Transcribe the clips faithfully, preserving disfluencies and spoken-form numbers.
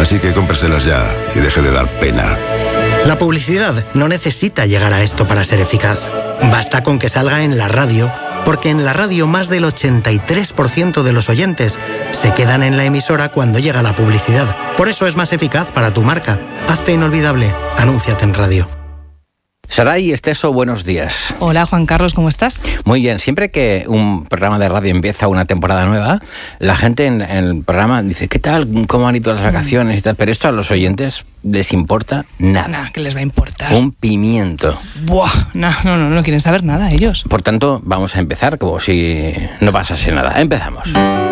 Así que cómpraselas ya y deje de dar pena. La publicidad no necesita llegar a esto para ser eficaz. Basta con que salga en la radio, porque en la radio más del ochenta y tres por ciento de los oyentes se quedan en la emisora cuando llega la publicidad. Por eso es más eficaz para tu marca. Hazte inolvidable. Anúnciate en radio. Saray Esteso, buenos días. Hola, Juan Carlos, ¿cómo estás? Muy bien. Siempre que un programa de radio empieza una temporada nueva, la gente en, en el programa dice, ¿qué tal? ¿Cómo han ido las vacaciones y tal? Pero esto a los oyentes les importa nada. Nada, ¿qué les va a importar? Un pimiento. Buah, no, no, no, no quieren saber nada ellos. Por tanto, vamos a empezar como si no pasase nada. Empezamos.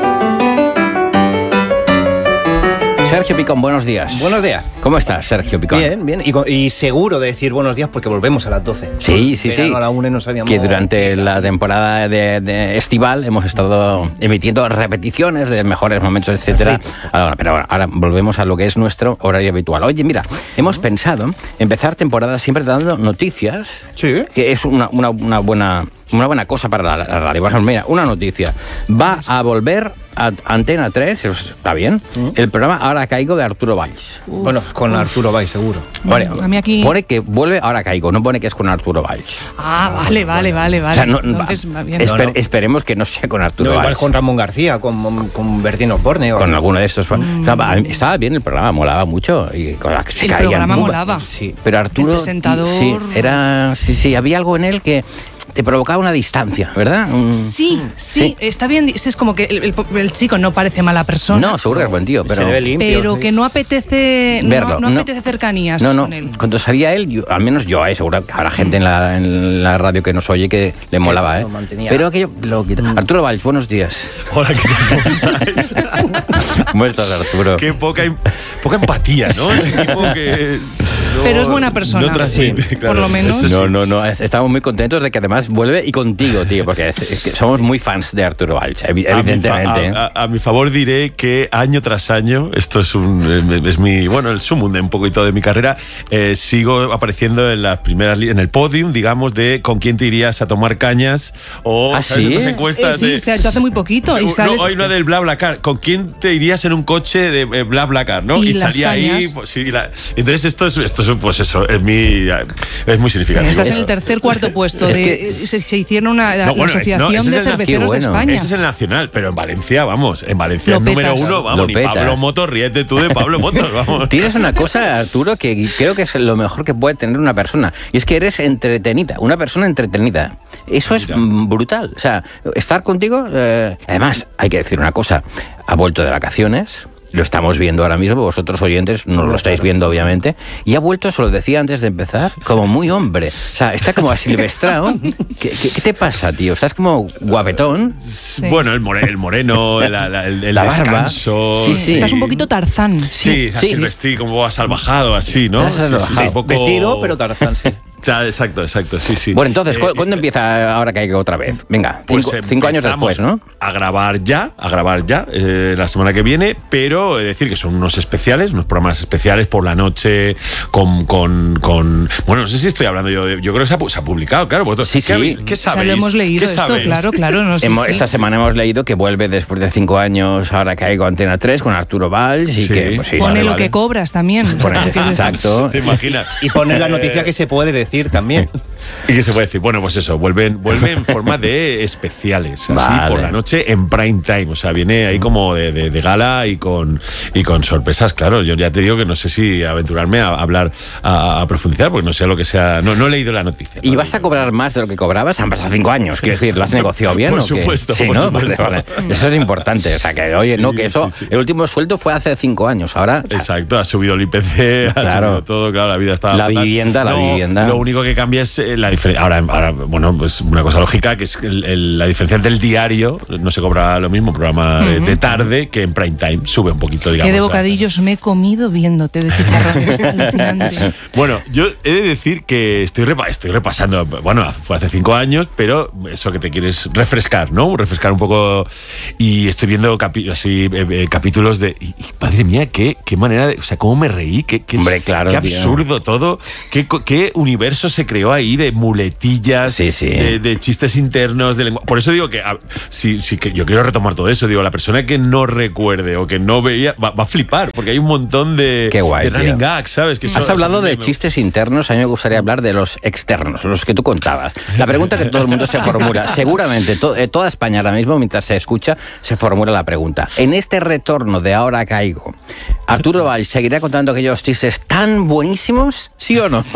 Sergio Picón, buenos días. Buenos días. ¿Cómo estás, Sergio Picón? Bien, bien. Y, y seguro de decir buenos días porque volvemos a las doce. Sí, sí, sí. A la una no sabíamos... Que durante la temporada de, de estival hemos estado emitiendo repeticiones de mejores momentos, etcétera. Ahora, pero ahora, ahora volvemos a lo que es nuestro horario habitual. Oye, mira, hemos pensado empezar temporada siempre dando noticias. Sí. Que es una, una, una buena... Una buena cosa para la, la radio. Por ejemplo, mira, una noticia. Va a volver a Antena tres, está bien, ¿Mm? el programa Ahora Caigo de Arturo Valls. Uh, bueno, con Arturo Valls, seguro. Pone, a mí aquí... pone que vuelve Ahora Caigo, no pone que es con Arturo Valls. Ah, vale, vale, vale, vale. O sea, no, Entonces, va bien. Esper, no, no. Esperemos que no sea con Arturo no, Valls. Igual con Ramón García, con, con Bertino Osborne. O... Con alguno de estos. Mm. O sea, estaba bien el programa, molaba mucho. Y con la que se el caían programa muy... molaba. Sí. Pero Arturo... El presentador... Sí, era... Sí, sí, había algo en él que... te provocaba una distancia, ¿verdad? Un... Sí, sí, sí, está bien. Es como que el, el, el chico no parece mala persona. No, seguro que es buen tío, pero... Se le ve limpio, pero sí. que no apetece... Verlo. No, no no apetece cercanías no, no. con él. Cuando salía él, yo, al menos yo, eh, seguro que habrá gente en la, en la radio que nos oye que le molaba, ¿eh? Mantenía. Pero aquello lo quita. Mm. Arturo Valls, buenos días. Hola, ¿qué tal? ¿Cómo estáis? ¿Cómo estás, Arturo? Qué poca, poca empatía, ¿no? El equipo que... No, pero es buena persona. No transmite, sí, claro. Por lo menos. Sí. No, no, no. Estamos muy contentos de que además vuelve y contigo, tío, porque es, es que somos muy fans de Arturo Valls, evidentemente. A mi, fa, a, a, a mi favor diré que año tras año, esto es un es mi, bueno, el sumum de un poquito de mi carrera, eh, sigo apareciendo en las primeras, en el podium, digamos, de con quién te irías a tomar cañas o ¿Ah, ¿sabes? sí? Estas encuestas eh, sí, de, se ha hecho hace muy poquito. Y no, sales... no, hay una del BlaBlaCar, ¿con quién te irías en un coche de eh, BlaBlaCar, no? Y, y las salía cañas. ahí, pues, sí, la, entonces esto es, esto es, pues eso, es mi, es muy significativo. Sí, estás en el tercer, cuarto puesto. Es de, que, se, se hicieron una la, no, bueno, la asociación es, no, de cerveceros bueno. de España. Ese es el nacional, pero en Valencia, vamos, en Valencia Lo el número petas. uno, vamos, Lo ni petas. Pablo Motos, ríete tú de Pablo Motos, vamos. Tienes una cosa, Arturo, que creo que es lo mejor que puede tener una persona, y es que eres entretenida, una persona entretenida. Eso es brutal. O sea, estar contigo, eh, además, hay que decir una cosa, ha vuelto de vacaciones. Lo estamos viendo ahora mismo, vosotros oyentes no lo estáis viendo obviamente, y ha vuelto, os lo decía antes de empezar, como muy hombre, o sea, está como asilvestrado. ¿Qué, qué, qué te pasa, tío? ¿Estás como guapetón? Sí. Bueno, el, more, el moreno, el, el, el la barba. descanso. Sí, sí. Estás un poquito Tarzán. Sí, sí. asilvestrado, como salvajado, así, ¿no? Estás salvajado. Sí, sí, sí, un poco... Vestido, pero Tarzán, sí. Ya, exacto, exacto, sí, sí. Bueno, entonces, Eh, ¿cuándo empieza Ahora Caigo otra vez? Venga, Pues cinco, cinco años después, ¿no? A grabar ya, a grabar ya, eh, la semana que viene, pero es decir que son unos especiales, unos programas especiales por la noche, con, con, con bueno, no sé si estoy hablando yo, de, yo creo que se ha, se ha publicado, claro, vosotros, Sí, ¿qué, sí. habéis, ¿qué sabéis? O sea, lo hemos leído ¿Qué esto, sabéis? claro, claro. No sé Hemos, si... Esta semana hemos leído que vuelve después de cinco años Ahora Caigo a Antena tres con Arturo Valls y Sí. que... Pues, sí, Pone vale, lo vale. que cobras también. Pone- exacto. ¿Te imaginas? Y poner la Eh, noticia que se puede decir también. ¿Y qué se puede decir? Bueno, pues eso, vuelven, vuelven en forma de especiales, así Vale. por la noche en prime time. O sea, viene ahí como de, de, de gala y con, y con sorpresas, claro. Yo ya te digo que no sé si aventurarme a hablar, a, a profundizar, porque no sé lo que sea. No, no he leído la noticia. ¿Y ¿no? vas a cobrar más de lo que cobrabas? Han pasado cinco años, quiero decir, ¿lo has negociado bien Por o qué? supuesto, Sí, por ¿no? supuesto. Vale, vale. Eso es importante, o sea, que oye, Sí, no, que eso, sí, sí. el último sueldo fue hace cinco años, ahora... Exacto, ha subido el I P C, ha Claro. subido todo, claro, la vida está... La fatal. vivienda, la No, vivienda. Lo único que cambia es eh, la diferencia. Ahora, ahora, bueno, pues una cosa lógica, que es el, el, la diferencia del diario, no se cobra lo mismo, programa de, de tarde, que en prime time, sube un poquito, digamos. Qué de la- bocadillos me he comido viéndote de chicharrones. Alucinante. Bueno, yo he de decir que estoy, repa estoy repasando, bueno, fue hace cinco años, pero eso que te quieres refrescar, ¿no? Refrescar un poco, y estoy viendo capi así, eh, eh, capítulos de... Y, y, madre mía, qué, qué manera de... O sea, cómo me reí, qué, qué, Hombre, claro, qué tío. absurdo todo, qué, qué universo se creó ahí de muletillas, sí, sí. De, de chistes internos, de lengua. Por eso digo que, a, sí, sí, que yo quiero retomar todo eso. Digo, la persona que no recuerde o que no veía va, va a flipar, porque hay un montón de, Qué guay, de running tío. gags, ¿sabes? Que Has eso, hablado eso de me- chistes internos, a mí me gustaría hablar de los externos, los que tú contabas. La pregunta que todo el mundo se formula, seguramente to, eh, toda España ahora mismo, mientras se escucha, se formula la pregunta. En este retorno de Ahora Caigo, ¿Arturo Valls seguirá contando aquellos chistes tan buenísimos? ¿Sí o no?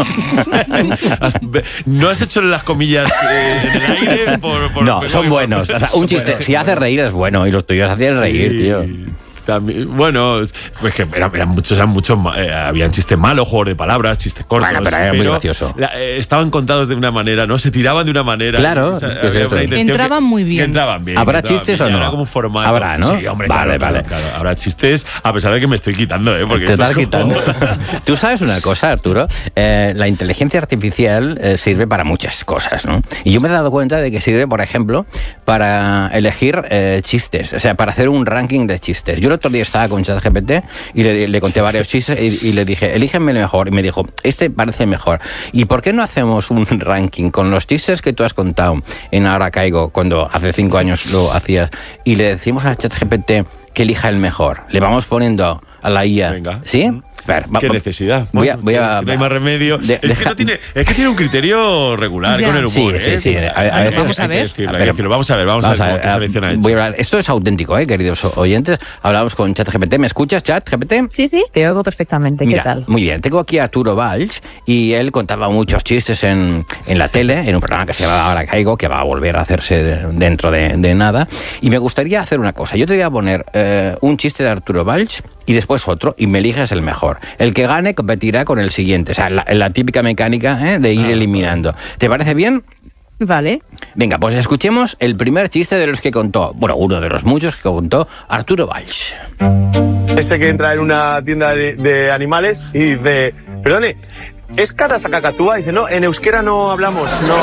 No has hecho las comillas eh, en el aire por, por- No, por- son buenos. O sea, un chiste, Bueno, si hace reír es bueno y los tuyos hacían reír, Sí, tío. También, bueno, pues que eran, eran muchos, eran muchos, eh, habían chistes malos, juegos de palabras, chistes cortos. Bueno, pero era muy gracioso. la- eh, estaban contados de una manera, ¿no? Se tiraban de una manera. Claro, O sea, es que es había eso. una intención Entraban que- muy bien. que entraban bien. ¿Habrá entraban chistes bien, o no? Habrá como un formato. Habrá, ¿no? Sí, hombre, Vale, claro, vale. claro, claro. Habrá chistes, a pesar de que me estoy quitando, ¿eh? Porque Te esto estás es como- quitando. Tú sabes una cosa, Arturo. Eh, la inteligencia artificial eh, sirve para muchas cosas, ¿no? Y yo me he dado cuenta de que sirve, por ejemplo, para elegir eh, chistes, o sea, para hacer un ranking de chistes. Yo el otro día estaba con ChatGPT y le, le conté varios chistes y, y le dije, elígeme el mejor. Y me dijo, este parece mejor. ¿Y por qué no hacemos un ranking con los chistes que tú has contado en Ahora Caigo, cuando hace cinco años lo hacías, y le decimos a ChatGPT que elija el mejor? Le vamos poniendo a la I A. Venga. ¿Sí? A ver, va- Qué va- necesidad. Voy a, Bueno, voy a, no hay más remedio. de- es, que deja- no tiene, es que tiene un criterio regular Ya. con el humor. Sí, ¿eh? sí, sí. A- a Hay- veces- Vamos a hay que ver. decirlo, A hay que ver, decirlo. Vamos a ver, vamos, Vamos a ver, a cómo- qué selección ha hecho. voy a hablar. Esto es auténtico, ¿eh, queridos oyentes? Hablamos con ChatGPT. ¿Me escuchas, ChatGPT? Sí, sí, te oigo perfectamente. Mira, ¿Qué tal? muy bien. Tengo aquí a Arturo Valls y él contaba muchos chistes en, en la tele, en un programa que se llama Ahora Caigo, que va a volver a hacerse de- dentro de, de nada. Y me gustaría hacer una cosa. Yo te voy a poner eh, un chiste de Arturo Valls y después otro, y me eliges el mejor. El que gane competirá con el siguiente. O sea, la, la típica mecánica, ¿eh?, de ir Ah, eliminando. ¿Te parece bien? Vale. Venga, pues escuchemos el primer chiste de los que contó, bueno, uno de los muchos que contó Arturo Valls. Ese que entra en una tienda de, de animales y dice, perdone, ¿es cara esa cacatúa? Y dice, no, en euskera no hablamos, no...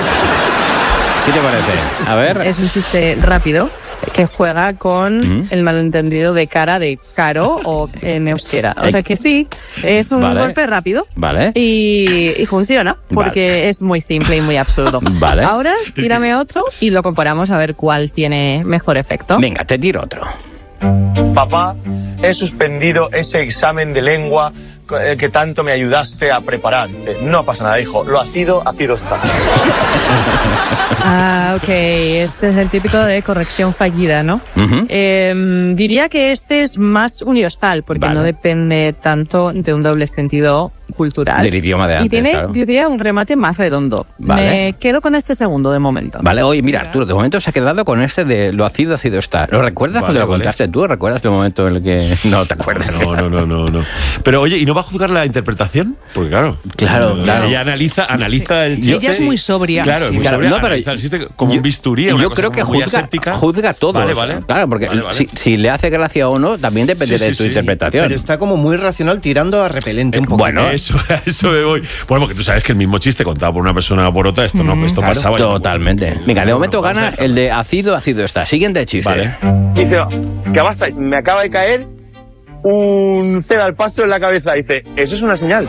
¿Qué te parece? A ver. Es un chiste rápido que juega con Ujú. el malentendido de cara de caro o en euskera. O sea que sí, es un Vale. golpe rápido. Vale. Y, y funciona, porque es muy simple y muy absurdo. Vale. Ahora, tírame otro y lo comparamos a ver cuál tiene mejor efecto. Venga, te tiro otro. Papá, he suspendido ese examen de lengua eh, que tanto me ayudaste a preparar. Dice, no pasa nada, hijo, lo ha sido, ha sido está. Ah, ok. Este es el típico de corrección fallida, ¿no? Ujú. Eh, diría que este es más universal, porque Vale. no depende tanto de un doble sentido cultural. Del idioma de antes, y tiene, claro. yo diría, un remate más redondo. Vale. Me quedo con este segundo de momento. Vale, oye, mira, Arturo, de momento se ha quedado con este de lo ácido, ácido está. ¿Lo recuerdas Vale, cuando lo vale. contaste tú? ¿Recuerdas el momento en el que no te acuerdas? No, no, no, no, no. Pero oye, ¿y no va a juzgar la interpretación? Porque claro. Claro, eh, claro. Ella analiza, analiza el Y chiste. ella es muy sobria. Claro, es muy Claro, sobria, no, pero analiza el chiste como yo- un bisturí. y una yo cosa creo que como muy juzga, aséptica. juzga todo. Vale, vale. Claro, porque Vale, vale. Si, si le hace gracia o no, también depende Sí, de sí, tu sí. interpretación. Pero está como muy racional tirando a repelente un poco. bueno, Eso, a eso me voy. Bueno, porque tú sabes que el mismo chiste contado por una persona o por otra, esto no, esto Claro, pasaba. totalmente. Venga, de momento Vamos a gana dejarlo. el de ácido, ácido está. Siguiente chiste. Vale. Dice, ¿qué pasa? Me acaba de caer un cero al paso en la cabeza. Dice, eso es una señal.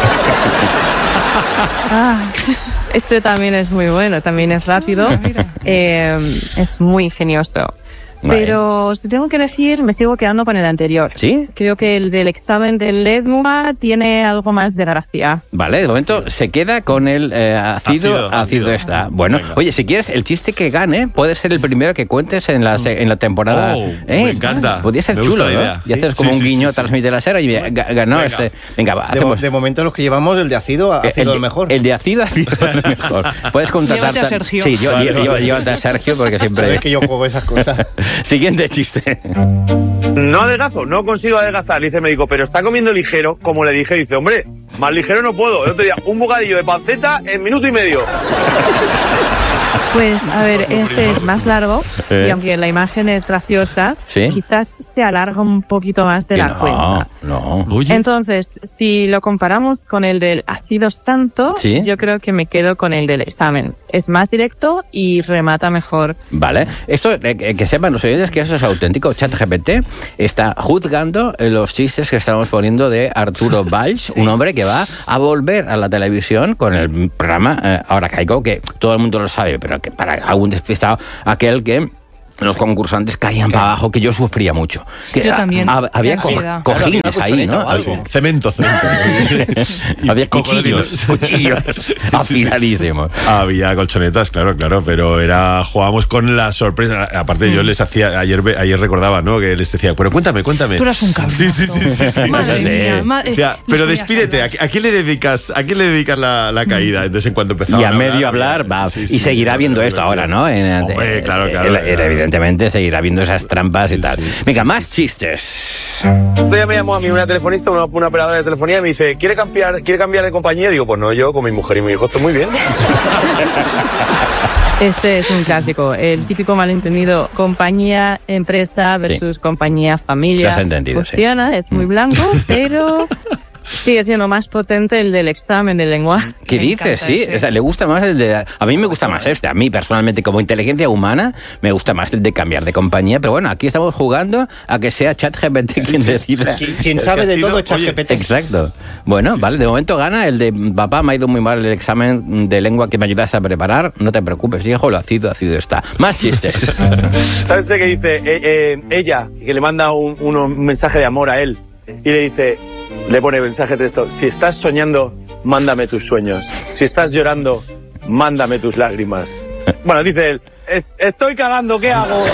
Ah, este también es muy bueno, también es rápido, eh, es muy ingenioso. Vale. Pero si tengo que decir, me sigo quedando con el anterior. ¿Sí? Creo que el del examen de lengua tiene algo más de gracia. Vale, de momento se queda con el eh, ácido, Ácido, ácido, ácido. está. Bueno, Venga. oye, si quieres, el chiste que gane puede ser el primero que cuentes en la, se- en la temporada. Oh, Eh, me encanta. Podría ser Me gusta chulo, la ¿no? idea. Y Sí, haces como sí, un sí, guiño sí, sí. transmite la sera y mira, ga- ganó Venga. este. Venga, va, De, hacemos. de momento los que llevamos, el de ácido ha sido el, de- mejor. El de ácido ha sido el mejor. Puedes contratar. Llévate a Sergio. Sí, yo, Vale, yo- vale. yo- llévate a Sergio porque siempre. Sabes que yo juego esas cosas. Siguiente chiste. No adelgazo, no consigo adelgazar. Dice el médico, pero está comiendo ligero. Como le dije, dice, hombre, más ligero no puedo. El otro día, un bocadillo de panceta en minuto y medio. Pues a ver, este es más largo Eh. y aunque la imagen es graciosa, Sí. quizás se alarga un poquito más de Que la no, cuenta. no. Oye, Entonces, si lo comparamos con el del ácidos tanto, Sí. yo creo que me quedo con el del examen. es más directo y remata mejor. Vale, esto eh, que, que sepan los oyentes que eso es auténtico. ChatGPT está juzgando los chistes que estamos poniendo de Arturo Valls, un hombre que va a volver a la televisión con el programa eh, Ahora Caigo, que todo el mundo lo sabe, pero que para algún despistado, aquel que los concursantes caían para abajo, que yo sufría mucho. Que yo también. A, había co cojines claro, ahí, ¿no? Cemento, cemento. Había cuchillos, cuchillos afiladísimos. Había colchonetas, claro, claro, pero era jugábamos con la sorpresa. Aparte, mm. yo les hacía, ayer ayer recordaba, ¿no? Que les decía, pero cuéntame, cuéntame. Tú eras un cabrón. Sí, sí, sí, sí, sí. Madre mía, madre, o sea, pero despídete, ¿a, ¿a quién le dedicas, a quién le dedicas la, la caída? Entonces, en cuanto empezaba y a, a medio hablar, va. Sí, sí, y seguirá sí, viendo sí, esto sí, ahora, ¿no? En, Hombre, claro, claro. Era, era evidente. Evidentemente seguirá viendo esas trampas sí, y tal. Sí, Venga, sí, más sí. chistes. Un día me llamó a mí una telefonista, una, una operadora de telefonía, y me dice, ¿quiere cambiar, ¿quiere cambiar de compañía? Digo, pues no, yo con mi mujer y mi hijo estoy muy bien. Este es un clásico, el típico malentendido compañía, empresa versus sí. compañía, familia. Lo has entendido, Funciona, sí. es muy blanco, pero sigue siendo más potente el del examen de lengua. ¿Qué dices? Sí, o sea, le gusta más el de... A mí me gusta más este. A mí, personalmente, como inteligencia humana, me gusta más el de cambiar de compañía. Pero bueno, aquí estamos jugando a que sea ChatGPT quien decida. Quien sabe de todo es ChatGPT. Exacto. Bueno, vale, de momento gana el de papá, me ha ido muy mal el examen de lengua que me ayudaste a preparar. No te preocupes, hijo, lo ha sido, ha sido está. Más chistes. ¿Sabes qué dice eh, eh, ella, que le manda un, un, un mensaje de amor a él? Y le dice... Le pone mensaje de texto, si estás soñando, mándame tus sueños. Si estás llorando, mándame tus lágrimas. Bueno, dice él, estoy cagando, ¿qué hago?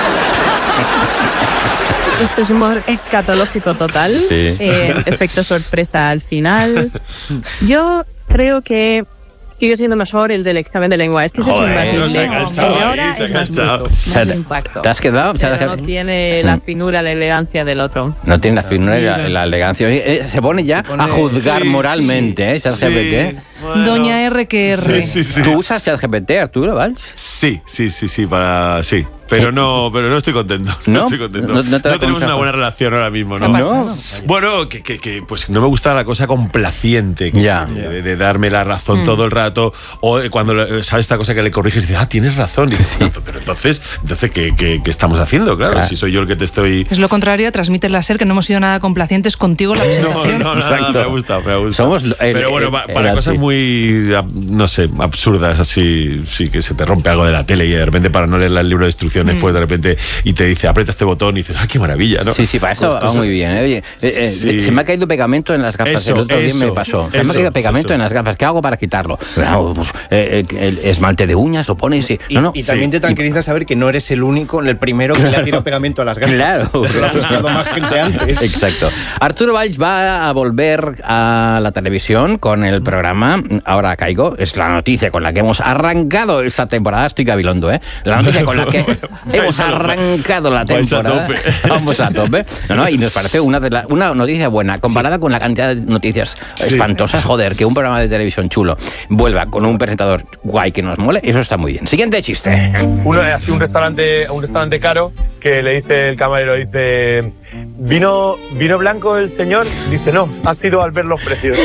Esto es humor escatológico total. Sí. Eh, efecto sorpresa al final. Yo creo que sigue siendo mejor el del examen de lengua. Es que Joder, ese es un se ha enganchado, ahora ahí, se ha es más enganchado. bruto, más de impacto. ¿Te has quedado? Pero no tiene la finura, la elegancia del otro. No tiene la finura y la, la elegancia. Eh, se pone ya se pone, a juzgar sí, moralmente, ¿eh? ¿Sabes sí, qué? Bueno. Doña R que R. Sí, sí, sí. ¿Tú usas ChatGPT, Arturo, Valls? Sí, sí, sí, sí, para... Sí. Pero no, pero no estoy contento. No, no estoy contento. No, no, te no tenemos una buena relación ahora mismo, ¿no? ¿No? Bueno, que, que, que pues no me gusta la cosa complaciente, que, ya. de, de darme la razón mm. todo el rato, o cuando sabes esta cosa que le corriges y dices, ah, tienes razón. Y dices, sí. no, pero entonces, entonces ¿qué, qué, qué estamos haciendo? Claro, claro, si soy yo el que te estoy... Es lo contrario, transmite la ser que no hemos sido nada complacientes contigo en la presentación. No, no, nada, me gusta, me gusta. Somos el, pero bueno, el, para el, cosas el, muy, no sé, absurdas, así, sí, que se te rompe algo de la tele y de repente para no leer el libro de instrucciones, mm. pues de repente y te dice, aprieta este botón y dices, ¡ah, qué maravilla! ¿no? Sí, sí, para eso pues, va pues, muy bien. ¿eh? Oye, sí. eh, eh, se me ha caído pegamento en las gafas. Eso, el otro eso, día me pasó. Se eso, me ha caído pegamento eso. en las gafas. ¿Qué hago para quitarlo? Bueno, pues, eh, el esmalte de uñas lo pones y... Y, no, no. y también sí. te tranquiliza saber que no eres el único, el primero que le ha tirado pegamento a las gafas. Claro. Lo ha buscado más gente antes. Exacto. Arturo Valls va a volver a la televisión con el programa Ahora Caigo. Es la noticia con la que hemos arrancado esta temporada. Estoy gabilondo, ¿eh? La noticia con la que hemos arrancado la temporada. Vais a tope. Vamos a tope. No, no, y nos parece una, de la, una noticia buena, comparada sí. con la cantidad de noticias sí. espantosas. Joder, que un programa de televisión chulo vuelva con un presentador guay que nos mole, eso está muy bien. Siguiente chiste. Uno es así un restaurante, un restaurante caro que le dice el camarero, dice, ¿vino, vino blanco el señor? Dice, no, ha sido al ver los precios.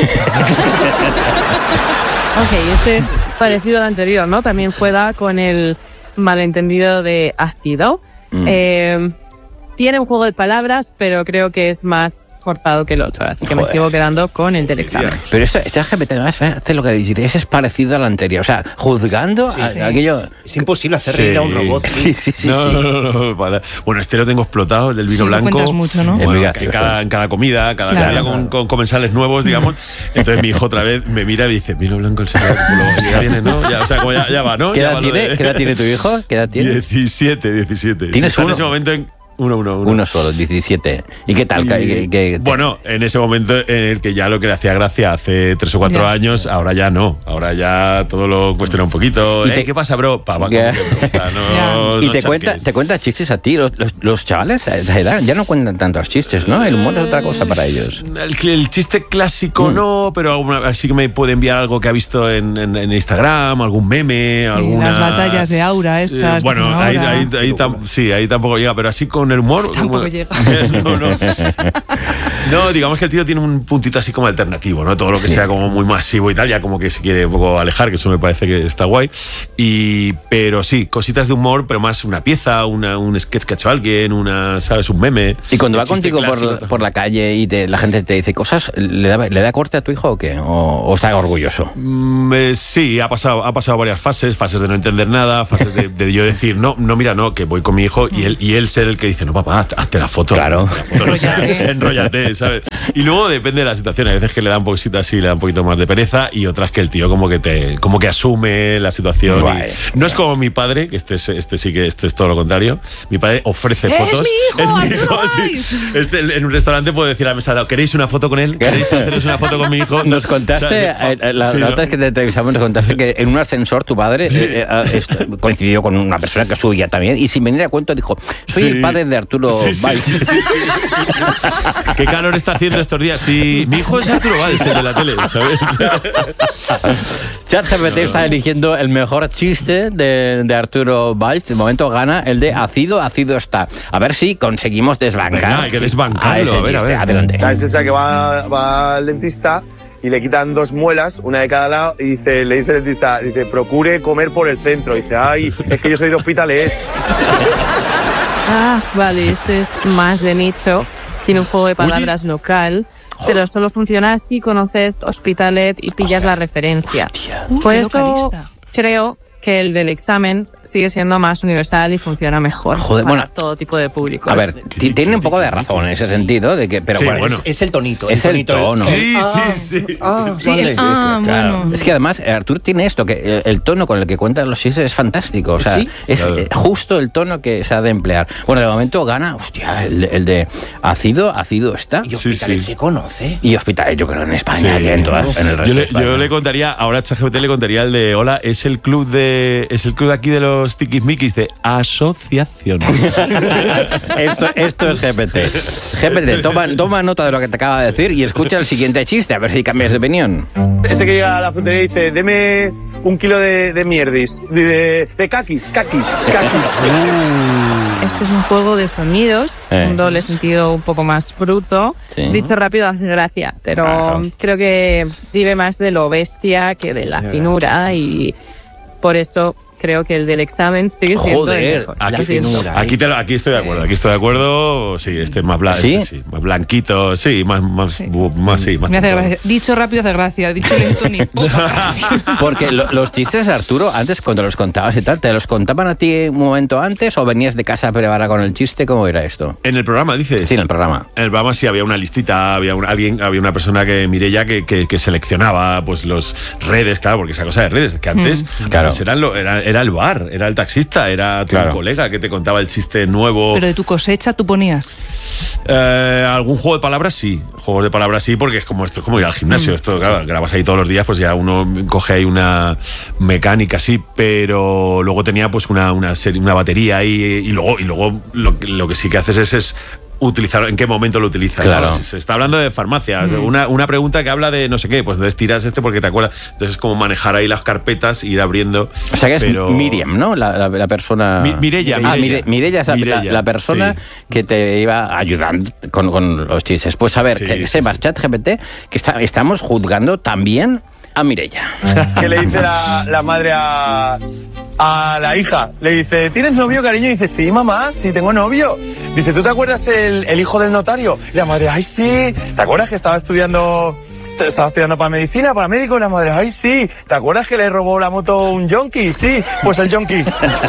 Ok, este es parecido al anterior, ¿no? También juega con el malentendido de ácido. Mm. Eh, tiene un juego de palabras, pero creo que es más forzado que el otro, así que Joder. me sigo quedando con el del examen. Pero esto, este G P T hace lo que dices, es parecido al anterior, o sea, juzgando sí, sí, a, aquello... Es imposible hacer reír sí. a un robot. Sí, sí, sí. No, sí. no, no, no, bueno, este lo tengo explotado, el del vino sí, blanco. Lo cuentas mucho, ¿no? Bueno, en, cada, en cada comida, cada claro. comida con, con comensales nuevos, digamos. Entonces mi hijo otra vez me mira y dice, vino blanco el señor, ya viene, ¿no? Ya, o sea, como ya, ya va, ¿no? ¿Qué edad, va tiene, de... ¿Qué edad tiene tu hijo? ¿Qué edad tiene? diecisiete, diecisiete. ¿Tienes Está uno? En ese momento en... Uno, uno, uno. Uno solo, diecisiete. ¿Y qué tal? Y, ¿Qué, qué, bueno, en ese momento en el que ya lo que le hacía gracia hace tres o cuatro ya. años, ahora ya no. Ahora ya todo lo cuestiona un poquito. ¿Y eh, te... ¿Qué pasa, bro? Pa, va, yeah. no, y no te, cuenta, te cuenta chistes a ti. Los, los, los chavales a esa edad ya no cuentan tantos chistes, ¿no? El humor es otra cosa para ellos. El, el chiste clásico mm. no, pero alguna, sí que me puede enviar algo que ha visto en, en, en Instagram, algún meme, sí, alguna... Las batallas de aura estas. Eh, bueno, ahí, ahí, ahí, tam, sí, ahí tampoco llega, pero así con el humor... Tampoco llega. no, no. No, digamos que el tío tiene un puntito así como alternativo, ¿no? Todo lo que sí. sea como muy masivo y tal, ya como que se quiere un poco alejar, que eso me parece que está guay. Y, pero sí, cositas de humor, pero más una pieza, una, un sketch que ha hecho alguien, una, ¿sabes? Un meme. Y cuando va contigo por, por la calle y te, la gente te dice cosas, ¿le da, ¿le da corte a tu hijo o qué? ¿O, o está orgulloso? Mm, eh, sí, ha pasado, ha pasado varias fases, fases de no entender nada, fases de, de yo decir, no, no, mira, no, que voy con mi hijo, y él, y él ser el que dice, no, papá, hazte la foto. Claro. Enróllate. Enróllate, ¿sabes? Y luego depende de la situación, hay veces que le da un poquito así, le da un poquito más de pereza, y otras que el tío como que te, como que asume la situación. Guay, no es como mi padre, que este, este sí que este es todo lo contrario. Mi padre ofrece ¡Es fotos. mi hijo! Es mi hijo, sí. Este, en un restaurante puedo decir a la mesa, ¿queréis una foto con él? ¿Queréis haceros una foto con mi hijo? Nos contaste, o sea, eh, la, sí, la otra vez que te entrevistamos, nos contaste que en un ascensor tu padre sí. eh, eh, coincidió con una persona que subía también, y sin venir a cuento dijo, soy sí. el padre de Arturo sí, sí, Valls. Sí, sí, sí. ¿Qué calor está haciendo estos días? Sí, mi hijo es Arturo Valls, el de la tele, ¿sabes? ChatGPT no. está eligiendo el mejor chiste de, de Arturo Valls. De momento gana el de ácido, ácido está. A ver si conseguimos desbancar. Venga, hay que desbancarlo. A, ese a ver, chiste. a ver. Adelante. ¿Sabes esa que va, va al dentista y le quitan dos muelas, una de cada lado, y dice, le dice el dentista, dice, procure comer por el centro. Y dice, ay, es que yo soy de Hospitalet. Ah, vale, este es más de nicho. Tiene un juego de palabras Oye. local, pero solo funciona si conoces Hospitalet y pillas Hostia. la referencia. Uh, Por eso localista. creo que el del examen sigue siendo más universal y funciona mejor Joder, para bueno, todo tipo de público. A ver, tiene un poco de razón en ese sentido, de que, pero sí, bueno, bueno, es, es el tonito. Es el, el tonito, tono. Sí, ah, sí, sí. Ah, sí, vale. el, ah claro. bueno. Es que además Artur tiene esto, que el, el tono con el que cuenta los chistes es fantástico. O sea, ¿Sí? es claro. justo el tono que se ha de emplear. Bueno, de momento gana, hostia, el, el de ácido, ácido está. Y Hospitalet sí, sí. se conoce. Y Hospitalet, yo creo en España, sí. y en, todas, en el resto yo le, de España. Yo le contaría, ahora ChatGPT le contaría el de, hola, es el club de, es el club de aquí de los tiquismiquis de asociación. esto, esto es G P T. G P T, toma, toma nota de lo que te acaba de decir y escucha el siguiente chiste, a ver si cambias de opinión. Ese que llega a la frutería y dice, deme un kilo de, de mierdis, de, de, de caquis, caquis, caquis. Este es un juego de sonidos, eh. un doble sentido un poco más bruto. Sí. Dicho rápido hace gracia, pero claro. creo que vive más de lo bestia que de la finura, y por eso creo que el del examen sigue siendo Joder, el mejor. Aquí, finura, aquí, te, aquí estoy de acuerdo, aquí estoy de acuerdo. Sí, este es más, blan, ¿Sí? Este, sí, más blanquito, sí, más, más, sí. más, sí, más Me hace gracia. Dicho rápido hace gracia, dicho lento ni puta. Porque lo, los chistes, Arturo, antes cuando los contabas y tal, ¿te los contaban a ti un momento antes o venías de casa preparada con el chiste? ¿Cómo era esto? En el programa, dices. Sí, en el programa. En el programa sí había una listita, había un, alguien, había una persona que Mireia que, que, que seleccionaba pues los redes, claro, porque esa cosa de redes, que antes, mm. claro. antes era, lo, era, era el bar, era el taxista, era tu claro. colega que te contaba el chiste nuevo. Pero de tu cosecha tú ponías. Eh, algún juego de palabras sí, juegos de palabras sí, porque es como esto es como ir al gimnasio, mm. esto claro, grabas ahí todos los días, pues ya uno coge ahí una mecánica así, pero luego tenía pues una, una serie, una batería ahí, y luego, y luego lo, lo que sí que haces es, es utilizar, en qué momento lo utilizas. Claro. ¿no? Se está hablando de farmacias, mm. una, una pregunta que habla de no sé qué, pues entonces tiras este porque te acuerdas. Entonces es como manejar ahí las carpetas, ir abriendo. O sea que pero... es Miriam, ¿no? La, la, la persona... Mi, Mireia, ah, Mireia. Mireia es la, Mireia, la, la persona sí. que te iba ayudando con, con los chistes. Pues a ver, sí, que sí, sepas, sí. ChatGPT, que está, estamos juzgando también a Mireia. ¿Qué le dice la, la madre a, a la hija? Le dice, ¿tienes novio, cariño? Y dice, sí, mamá, sí tengo novio. Dice, ¿tú te acuerdas el, el hijo del notario? Y la madre, ay, sí. ¿Te acuerdas que estaba estudiando... Estaba estudiando para medicina, para médico? Y la madre, ay, sí. ¿Te acuerdas que le robó la moto a un yonki? Sí, pues el yonki.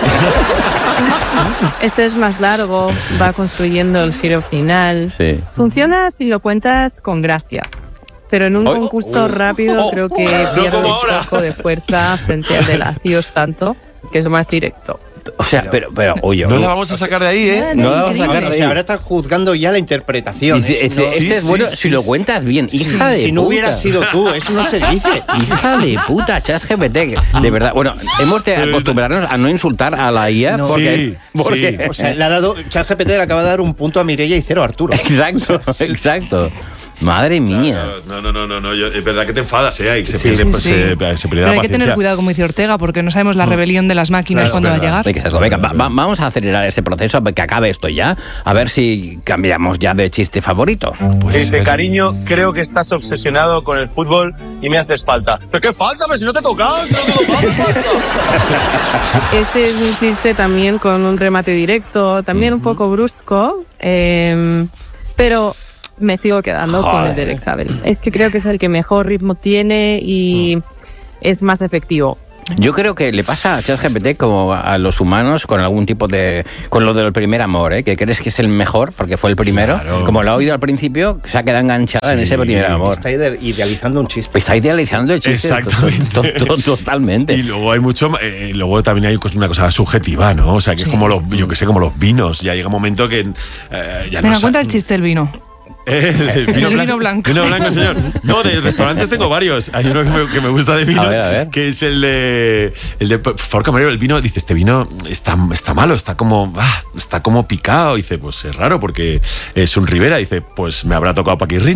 Este es más largo, va construyendo el giro final. Sí. Funciona si lo cuentas con gracia. Pero en un oh, concurso oh, rápido oh, creo que no pierde un poco de fuerza frente al del ácidos tanto, que es más directo. O sea, pero, pero oye, no la vamos a sacar de ahí, ¿eh? No la vamos a sacar de ahí. O sea, ahora estás juzgando ya la interpretación. Dice, ¿no? Este sí, es bueno sí, si sí, lo cuentas bien. Hija sí, de si no puta. hubieras sido tú, eso no se dice. Hija de puta, ChatGPT. De verdad, bueno, hemos de acostumbrarnos a no insultar a la I A no, porque, sí, porque... Sí. O sea, le ha dado, ChatGPT le acaba de dar un punto a Mireia y cero a Arturo. Exacto, exacto. Madre mía. No, no, no, no, no, yo, es verdad que te enfadas, ¿eh? Hay que se Sí, pierde, sí, pues, sí. se- se pierde Pero la hay que paciencia. tener cuidado, como dice Ortega, porque no sabemos la rebelión de las máquinas Claro, cuándo va a es verdad. llegar. Hay que ser- Venga, va- va- vamos a acelerar ese proceso, que acabe esto ya, a ver si cambiamos ya de chiste favorito. Pues, Dice, eh, cariño, creo que estás obsesionado con el fútbol y me haces falta. Dice, ¿qué falta? Pero si no te he tocado, si no te he tocado, ¿qué falta? Este es un chiste también con un remate directo, también un poco brusco, eh, pero me sigo quedando con el del examen. Es que creo que es el que mejor ritmo tiene y es más efectivo. Yo creo que le pasa a ChatGPT como a los humanos con algún tipo de... con lo del primer amor, ¿eh? Que crees que es el mejor porque fue el primero. Claro. Como lo ha oído al principio, se ha quedado enganchada en Sí, ese primer amor. Está ide- idealizando un chiste. Está idealizando el chiste. Exactamente. to- to- to- Totalmente. Y luego hay mucho, eh, luego también hay una cosa subjetiva, ¿no? O sea, que es Sí. como los, yo que sé, como los vinos. Ya llega un momento que eh, ya Venga, no cuenta sa- el chiste del vino. Eh, el El vino blanco. Vino blanco, señor. No, de restaurantes tengo varios. Hay uno que me, que me gusta de vinos, A ver, a ver. que es el de, el de, por favor, camarero, el vino, dice, este vino está, está malo, está como, ah, está como picado. Dice, pues es raro porque es un Ribera. Dice, pues me habrá tocado Paquirrín.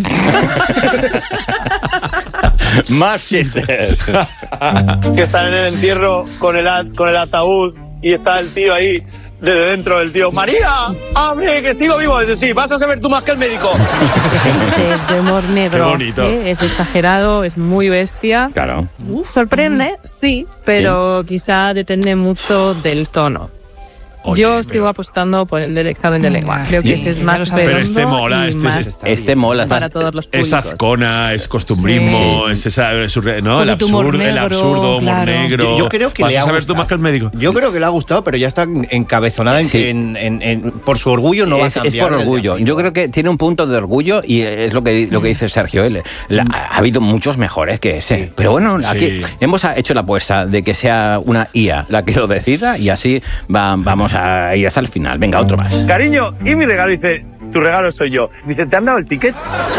Más chistes. Que están en el entierro con el, at- con el ataúd y está el tío ahí, desde dentro del tío. ¡María! ¡Abre, que sigo vivo! Dice, sí, vas a saber tú más que el médico. Este es de humor negro, Qué bonito. ¿eh? Es exagerado, es muy bestia. Claro. Sorprende, sí, pero quizá depende mucho del tono. Oye, Yo pero- sigo apostando por el del examen de lengua. Ah, Creo sí, que ese es ya más lo sabemos. Pero este redondo mola, y este más es- Este mola. para estás- todos los Es públicos. azcona, es costumbrismo, Sí. es esa, es surre- ¿no? Un el, poquito humor absurdo, el negro, absurdo, humor claro. negro. Yo, yo creo que Vas le a ha saber tú gustado. más que el médico. Yo creo que le ha gustado, pero ya está encabezonada en Sí. que en- en- en- por su orgullo no va a es, cambiar. es por desde orgullo. arriba. Yo creo que tiene un punto de orgullo y es lo que, lo que dice Sergio. Él, la- ha habido muchos mejores que ese. Pero bueno, aquí Sí. hemos hecho la apuesta de que sea una I A la que lo decida y así va- vamos a ir hasta el final. Venga, otro más. Cariño, y mi regalo, dice, tu regalo soy yo. Dice, ¿te han dado el ticket?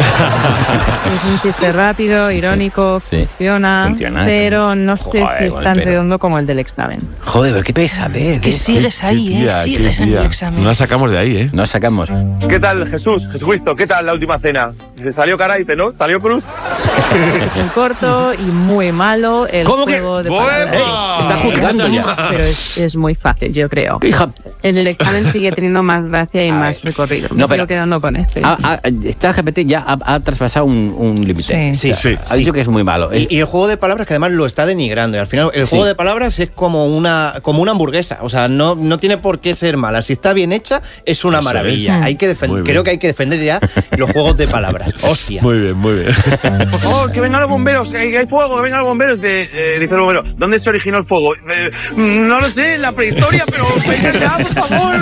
Es un chiste rápido, irónico, Sí, funciona, funciona. pero no sé Joder, si es con el tan pelo. redondo como el del examen. Joder, pero qué pesadez. Que ¿eh? sigues ahí, Qué ¿eh? tía, Sigues qué en tía. el examen. No la sacamos de ahí, ¿eh? Nos sacamos. ¿Qué tal, Jesús? Jesucristo, ¿qué tal la última cena? Dice, salió Caraite, ¿no? ¿Salió Cruz? Este es muy corto y muy malo el ¿Cómo que? juego de ¡Buena! palabras. Ey, está juzgando ya. Pero es, es muy fácil, yo creo. Hija, El del examen sigue teniendo más gracia y más recorrido. Me No, sigo pero- quedando con ese. ha- ha- esta G P T ya ha, ha traspasado un, un límite. Sí. O sea, Sí, ha dicho que es muy malo. Y, y el juego de palabras que además lo está denigrando. Y al final, el Sí. juego de palabras es como una, como una hamburguesa. O sea, no, no tiene por qué ser mala. Si está bien hecha, es una Eso maravilla. es. Hay que Muy defender, bien. creo que hay que defender ya los juegos de palabras. Hostia. Muy bien, muy bien. Por favor, que vengan los bomberos, que hay, que hay fuego, que vengan los bomberos. Dice, eh, dice el bombero, ¿dónde se originó el fuego? Eh, mm, no lo sé, en la prehistoria, pero vengan ya, por favor.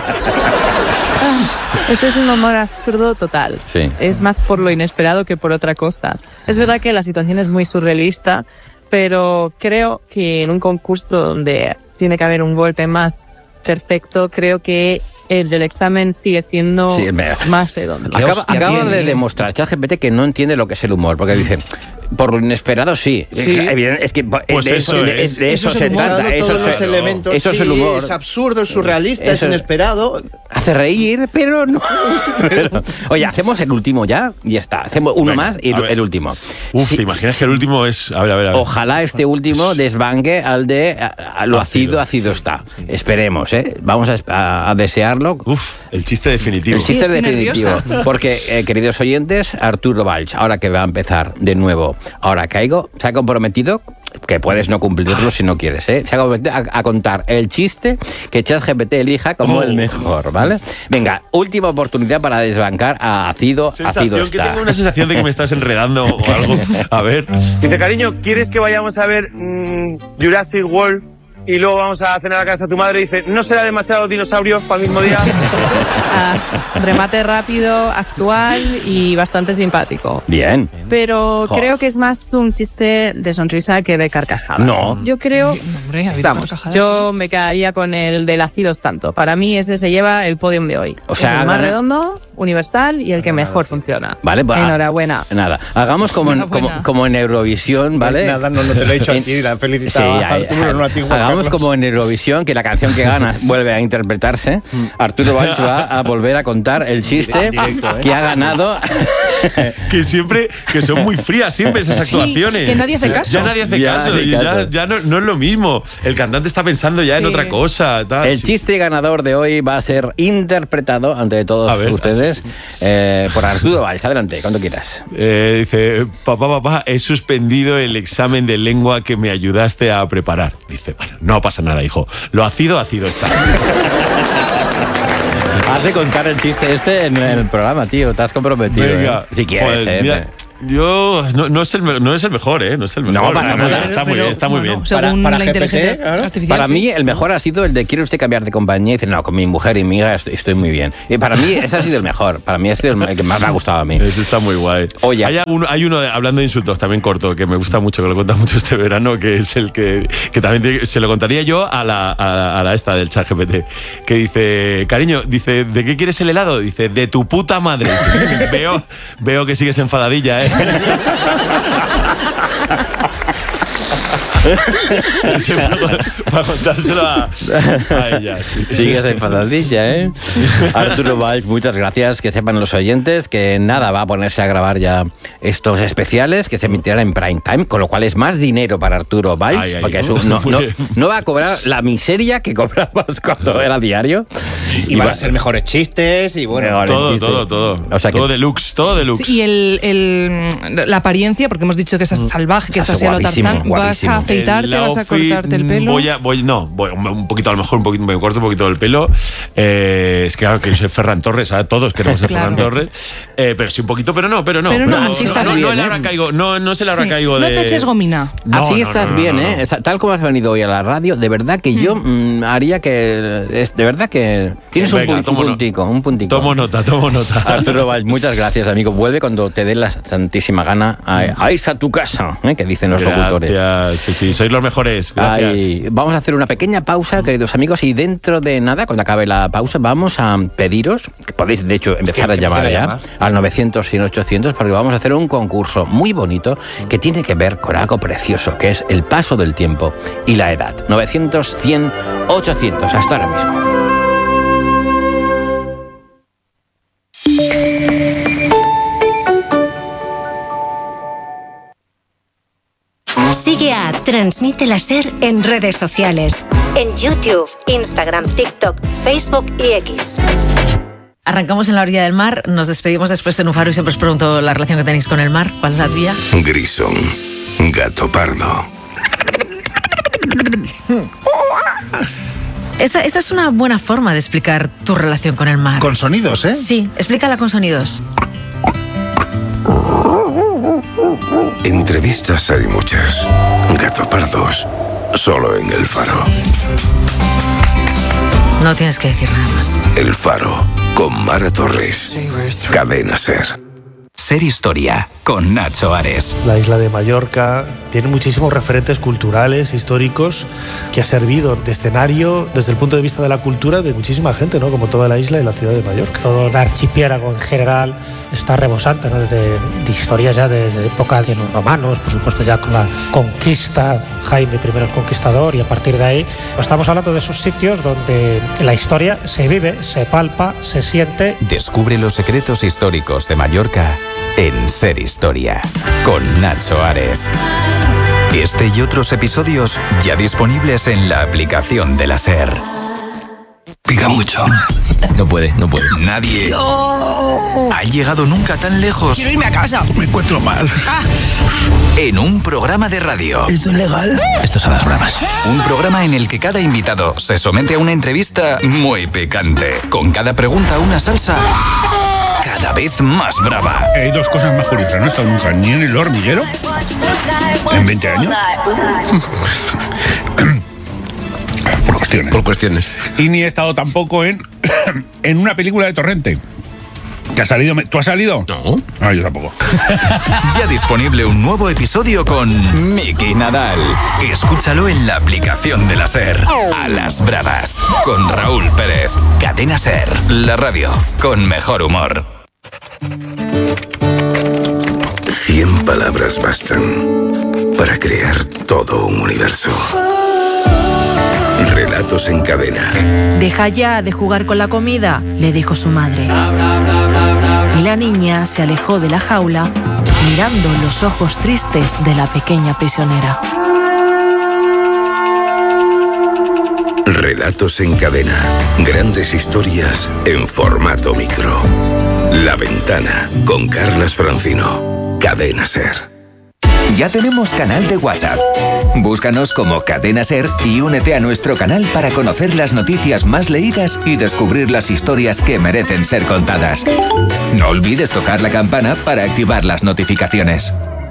Ese es un humor absurdo total. Sí. Es más por lo inesperado que por otra cosa. Es verdad que la situación es muy surrealista, pero creo que en un concurso donde tiene que haber un golpe más perfecto, creo que el del examen sigue siendo Sí, me- más redondo. Qué Acaba, hostia acaba tiene, de ¿eh? demostrar ChatGPT que no entiende lo que es el humor, porque dice, por lo inesperado sí. Sí. Evident- es que Pues de eso de- es. de Eso eso, es el se humor. trata. Dando Eso, todos los es- elementos. eso es el sí, humor. Es absurdo, es surrealista, es Eso- inesperado. Hace reír, pero no. Pero- oye, hacemos el último ya y ya está. Hacemos uno Venga, más y a ver. el último. Uf, Sí, ¿te imaginas que el último es. A ver, a ver, a ver. Ojalá este último desbanque al de a- a lo ácido, ácido está. Esperemos, ¿eh? Vamos a, a- a desearlo. Uf, el chiste definitivo. El chiste estoy definitivo. nerviosa. Porque, eh, queridos oyentes, Arturo Valls, ahora que va a empezar de nuevo, ahora caigo, se ha comprometido, que puedes no cumplirlo si no quieres, ¿eh? Se ha comprometido a, a contar el chiste que ChatGPT elija como Oh. el mejor, ¿vale? Venga, última oportunidad para desbancar a ácido, ácido Sensación que está. tengo una sensación de que me estás enredando o algo. A ver. Dice, cariño, ¿quieres que vayamos a ver mm, Jurassic World y luego vamos a cenar a casa de tu madre? Dice, ¿no será demasiados dinosaurios para el mismo día? Ah, remate rápido, actual y bastante simpático. Bien. Pero Jo. creo que es más un chiste de sonrisa que de carcajada. No. Yo creo... Hombre, ha habido Vamos, carcajadas. yo me quedaría con el del ácidos tanto. Para mí ese se lleva el podium de hoy. O sea, es el más gana- redondo, universal y el que mejor funciona. Vale, va. Enhorabuena. Nada, hagamos como en, como, Enhorabuena. como en Eurovisión, ¿vale? Nada, no, no te lo he dicho a En- ti, la he Sí, felicitado a ay, Arturo, ay, no a ti, Juan hagamos Carlos. como en Eurovisión, que la canción que gana vuelve a interpretarse. Arturo Valls va a volver a contar el chiste En directo, ¿eh? que ha ganado que siempre, que son muy frías siempre esas actuaciones. Sí, que nadie hace caso. Ya nadie hace Ya caso, hace y caso. ya, ya no, no es lo mismo. El cantante está pensando ya en Sí. otra cosa. Tal. El chiste ganador de hoy va a ser interpretado ante todos A ver, ustedes eh, por Arturo Valls. Adelante, cuando quieras. Eh, dice, papá, papá, he suspendido el examen de lengua que me ayudaste a preparar. Dice, bueno, no pasa nada, hijo. Lo ácido, ácido está. Has de contar el chiste este en el programa, tío. Te has comprometido. Venga, ¿eh? Si quieres, joder, eh. mira, yo no, no, es el, me- no es el mejor, ¿eh? No es el mejor. No, para está muy nada. bien, está muy bien, está muy bien. Según Para- para la G P T, inteligencia claro. artificial. Para sí. mí, el mejor ha sido el de ¿quiere usted cambiar de compañía? Y dice, no, con mi mujer y mi hija estoy, estoy muy bien. Y para mí, ese ha sido el mejor. Para mí, ha sido el que más me ha gustado a mí. Ese está muy guay. Oye. Hay uno, hay uno de- hablando de insultos también corto, que me gusta mucho, que lo cuenta mucho este verano, que es el que, que también tiene- se lo contaría yo a la, a, a la esta del chat G P T, que dice, cariño, dice, ¿de qué quieres el helado? Dice, de tu puta madre. Dice, veo, veo que sigues enfadadilla, ¿eh? Ese para, para contárselo a, a ella. Sí. Sigues enfadadilla, ¿eh? Arturo Valls, muchas gracias. Que sepan los oyentes que nada, va a ponerse a grabar ya estos especiales que se emitirán en prime time, con lo cual es más dinero para Arturo Valls, Ay, ay, porque oh, eso no, muy no, bien. no va a cobrar la miseria que cobrabas cuando era diario. Y van a ser mejores chistes y bueno. Mejor Todo, chiste. todo, todo. O sea que- todo deluxe, todo deluxe. Sí, y el, el- la apariencia, porque hemos dicho que estás salvaje, que Estás estás a lo guapísimo, Tarzán, guapísimo. vas a afeitarte, El vas a outfit, cortarte el pelo. Voy a, voy, no, voy un un poquito, a lo mejor un poquito, me corto un poquito el pelo. Eh, es que claro, que soy Ferran Torres, ¿sabes? Todos queremos ser Claro. Ferran Torres. Eh, pero sí un poquito, pero no, pero no. Pero no, no, así no, estás no, bien, no, el ¿eh? ahora caigo, no, no es el ahora Sí, caigo no de. te eches gomina. No, Así no, estás no, no, bien, no, ¿eh? no. Esa- Tal como has venido hoy a la radio, de verdad que yo mm, haría que... Es, de verdad que tienes un, Venga, pun- un tomo no- puntico, un puntico. Tomo nota, tomo nota. Arturo Valls, muchas gracias, amigo. Vuelve cuando te dé la santísima gana a, a irse a tu casa, ¿eh? Que dicen los locutores. Gracias, sí, sí, sois los mejores. Gracias. Ay, vamos a hacer una pequeña pausa, queridos amigos, y dentro de nada, cuando acabe la pausa, vamos a pediros, que podéis de hecho empezar a que llamar empiecen a ya llamar. al novecientos, cien, ochocientos, porque vamos a hacer un concurso muy bonito que tiene que ver con algo precioso, que es el paso del tiempo y la edad. novecientos, cien, ochocientos, hasta ahora mismo. Sigue a Transmite la SER en redes sociales. En YouTube, Instagram, TikTok, Facebook y X. Arrancamos en la orilla del mar, nos despedimos después en un faro y siempre os pregunto la relación que tenéis con el mar. ¿Cuál es la tuya? Grisón. Gato pardo. Esa, esa es una buena forma de explicar tu relación con el mar. Con sonidos, ¿eh? Sí, explícala con sonidos. Entrevistas hay muchas. Gato pardos. Solo en El Faro. No tienes que decir nada más. El Faro. Con Mara Torres. Cadena Ser. Ser Historia, con Nacho Ares. La isla de Mallorca tiene muchísimos referentes culturales, históricos, que ha servido de escenario desde el punto de vista de la cultura de muchísima gente, ¿no? Como toda la isla y la ciudad de Mallorca. Todo el archipiélago en general está rebosante, ¿no? de, de historias ya desde época de los romanos, por supuesto ya con la conquista, Jaime primero el Conquistador, y a partir de ahí pues estamos hablando de esos sitios donde la historia se vive, se palpa, se siente. Descubre los secretos históricos de Mallorca en Ser Historia, con Nacho Ares. Este y otros episodios ya disponibles en la aplicación de la SER. Pica mucho. No puede, no puede. Nadie ha llegado nunca tan lejos. Quiero irme a casa. Me encuentro mal. En un programa de radio. ¿Esto es legal? Estos son las bromas. Un programa en el que cada invitado se somete a una entrevista muy picante. Con cada pregunta una salsa cada vez más brava. Hay dos cosas más curiosas. No he estado nunca ni en el hormiguero en veinte años. Por cuestiones. Por cuestiones. Y ni he estado tampoco en, en una película de Torrente. ¿Que ha salido? ¿Tú has salido? No. Ah, yo tampoco. Ya disponible un nuevo episodio con Miki Nadal. Escúchalo en la aplicación de la SER. A las bravas. Con Raúl Pérez. Cadena SER. La radio con mejor humor. Cien palabras bastan para crear todo un universo. Relatos en cadena. Deja ya de jugar con la comida, le dijo su madre. y la niña se alejó de la jaula mirando los ojos tristes de la pequeña prisionera. Relatos en cadena. Grandes historias en formato micro. La Ventana, con Carlas Francino. Cadena SER. Ya tenemos canal de WhatsApp. Búscanos como Cadena SER y únete a nuestro canal para conocer las noticias más leídas y descubrir las historias que merecen ser contadas. No olvides tocar la campana para activar las notificaciones.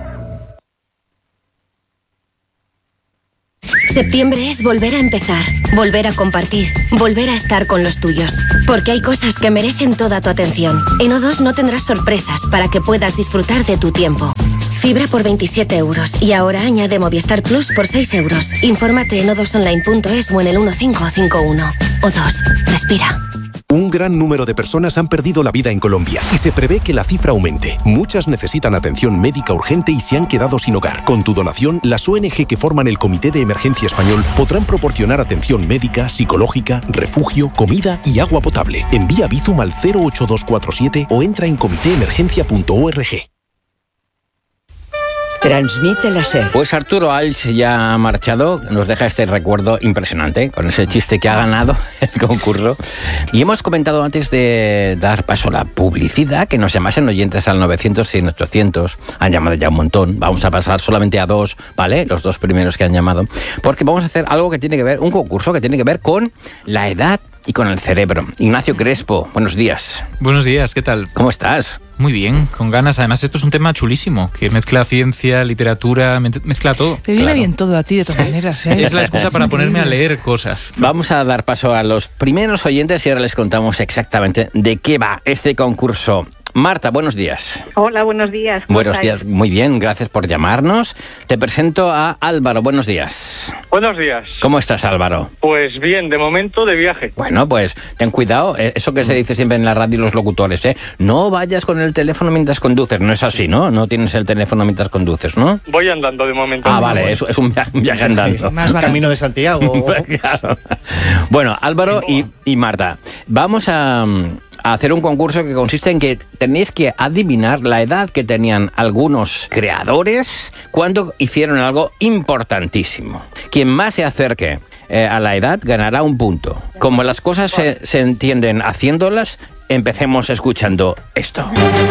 Septiembre es volver a empezar, volver a compartir, volver a estar con los tuyos. Porque hay cosas que merecen toda tu atención. En O dos no tendrás sorpresas para que puedas disfrutar de tu tiempo. Fibra por veintisiete euros y ahora añade Movistar Plus por seis euros. Infórmate en o dos online punto es o en el uno cinco cinco uno. O dos, respira. Un gran número de personas han perdido la vida en Colombia y se prevé que la cifra aumente. Muchas necesitan atención médica urgente y se han quedado sin hogar. Con tu donación, las O N G que forman el Comité de Emergencia Español podrán proporcionar atención médica, psicológica, refugio, comida y agua potable. Envía Bizum al cero ocho dos cuatro siete o entra en comité emergencia punto org. Transmite la SER. Pues Arturo Alls ya ha marchado, nos deja este recuerdo impresionante con ese chiste que ha ganado el concurso. Y hemos comentado antes de dar paso a la publicidad que nos llamasen oyentes al novecientos cien ochocientos. Han llamado ya un montón, vamos a pasar solamente a dos, ¿vale? Los dos primeros que han llamado, porque vamos a hacer algo que tiene que ver, un concurso que tiene que ver con la edad y con el cerebro. Ignacio Crespo, buenos días. Buenos días, ¿qué tal? ¿Cómo estás? Muy bien, con ganas. Además, esto es un tema chulísimo, que mezcla ciencia, literatura, mezcla todo. Te viene claro. bien todo a ti, de todas maneras. ¿eh? Es la excusa para ponerme a leer cosas. Vamos a dar paso a los primeros oyentes y ahora les contamos exactamente de qué va este concurso. Marta, buenos días. Hola, buenos días. Buenos días, muy bien, gracias por llamarnos. Te presento a Álvaro, buenos días. Buenos días. ¿Cómo estás, Álvaro? Pues bien, de momento de viaje. Bueno, pues ten cuidado, eso que se dice siempre en la radio y los locutores, ¿eh? No vayas con el teléfono mientras conduces, no es así, ¿no? No tienes el teléfono mientras conduces, ¿no? Voy andando de momento. Ah, vale, es, es un viaje, un viaje andando. Sí, más Camino de Santiago. Claro. Bueno, Álvaro y, y Marta, vamos a... a hacer un concurso que consiste en que tenéis que adivinar la edad que tenían algunos creadores cuando hicieron algo importantísimo. Quien más se acerque eh, a la edad ganará un punto. Como las cosas se, se entienden haciéndolas, empecemos escuchando esto.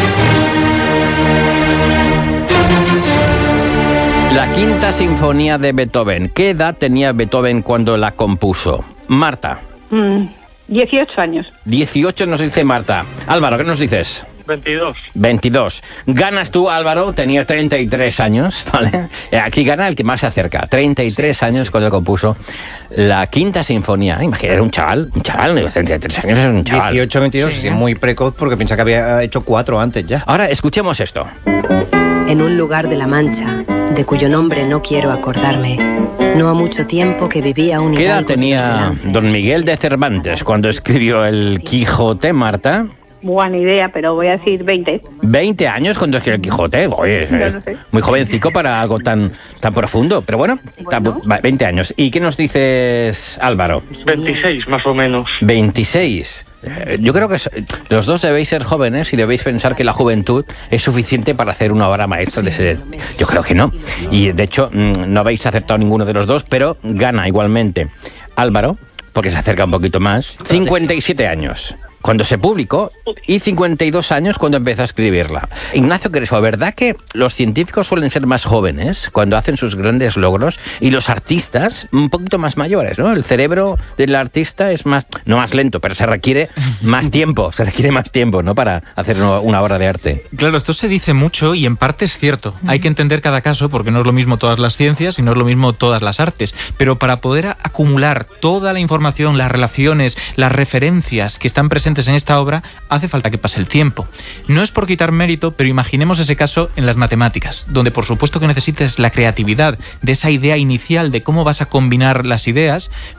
La Quinta Sinfonía de Beethoven. ¿Qué edad tenía Beethoven cuando la compuso? Marta. Mm. dieciocho años. dieciocho nos dice Marta. Álvaro, ¿qué nos dices? veintidós. veintidós. Ganas tú, Álvaro, tenía treinta y tres años, ¿vale? Aquí gana el que más se acerca. treinta y tres años cuando compuso la Quinta Sinfonía. Imagina, era un chaval, un chaval, treinta y tres años era un chaval. dieciocho, veintidós, sí, muy precoz porque pensaba que había hecho cuatro antes ya. Ahora, escuchemos esto. En un lugar de la Mancha, de cuyo nombre no quiero acordarme, no ha mucho tiempo que vivía un ¿Qué edad hidalgo tenía don Miguel de Cervantes cuando escribió el Quijote, Marta? Buena idea, pero voy a decir veinte. veinte años cuando escribió el Quijote. Oye, Ya lo sé. muy jovencico para algo tan, tan profundo. Pero bueno, Bueno. tan- veinte años. ¿Y qué nos dices, Álvaro? veintiséis, más o menos. veintiséis. Eh, Yo creo que es- los dos debéis ser jóvenes y debéis pensar que la juventud es suficiente para hacer una obra maestra de ese. Yo creo que no. Y de hecho, mm, no habéis acertado ninguno de los dos, pero gana igualmente Álvaro, porque se acerca un poquito más. cincuenta y siete años cuando se publicó y cincuenta y dos años cuando empezó a escribirla. Ignacio Crespo, ¿verdad que los científicos suelen ser más jóvenes cuando hacen sus grandes logros y los artistas un poquito más mayores, ¿no? El cerebro del artista es más, no más lento, pero se requiere más tiempo, se requiere más tiempo, ¿no? Para hacer una, una obra de arte. Claro, esto se dice mucho y en parte es cierto. Hay que entender cada caso porque no es lo mismo todas las ciencias y no es lo mismo todas las artes. Pero para poder a- acumular toda la información, las relaciones, las referencias que están presentes en esta obra, hace falta que pase el tiempo. No es por quitar mérito, pero imaginemos ese caso en las matemáticas, donde por supuesto que necesites la creatividad de esa idea inicial de cómo vas a combinar las ideas,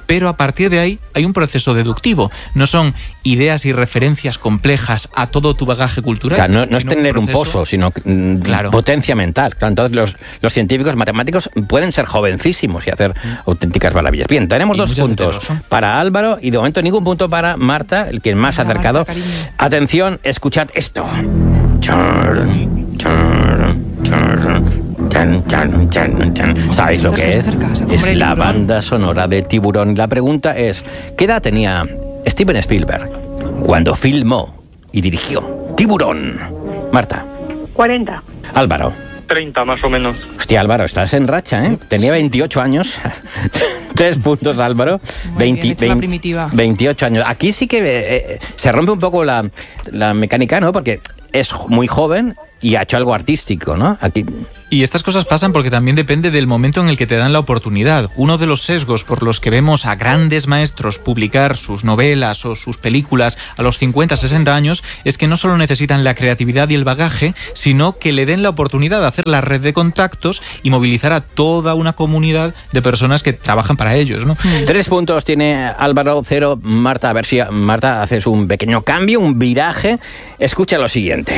pero a partir de ahí hay un proceso deductivo. No son ideas y referencias complejas a todo tu bagaje cultural. Claro, no, no es tener un, proceso... un pozo, sino mm, claro. potencia mental. Claro, entonces los, los científicos matemáticos pueden ser jovencísimos y hacer mm. auténticas maravillas. Bien, tenemos y dos puntos para Álvaro y de momento ningún punto para Marta, el que más ha acercado. Marta, atención, escuchad esto. Char, char, char. Chan, chan, chan, chan. ¿Sabéis lo que es? Es la banda sonora de Tiburón. Y la pregunta es, ¿qué edad tenía Steven Spielberg cuando filmó y dirigió Tiburón? Marta. cuarenta. Álvaro. treinta más o menos. Hostia, Álvaro, estás en racha, ¿eh? Tenía veintiocho años. Tres puntos, Álvaro. veinte, veinte, veintiocho años. Aquí sí que eh, se rompe un poco la, la mecánica, ¿no? Porque es muy joven y ha hecho algo artístico, ¿no? Aquí... Y estas cosas pasan porque también depende del momento en el que te dan la oportunidad. Uno de los sesgos por los que vemos a grandes maestros publicar sus novelas o sus películas a los cincuenta, sesenta años es que no solo necesitan la creatividad y el bagaje, sino que le den la oportunidad de hacer la red de contactos y movilizar a toda una comunidad de personas que trabajan para ellos, ¿no? Tres puntos tiene Álvaro, cero Marta. A ver si Marta haces un pequeño cambio, un viraje. Escucha lo siguiente.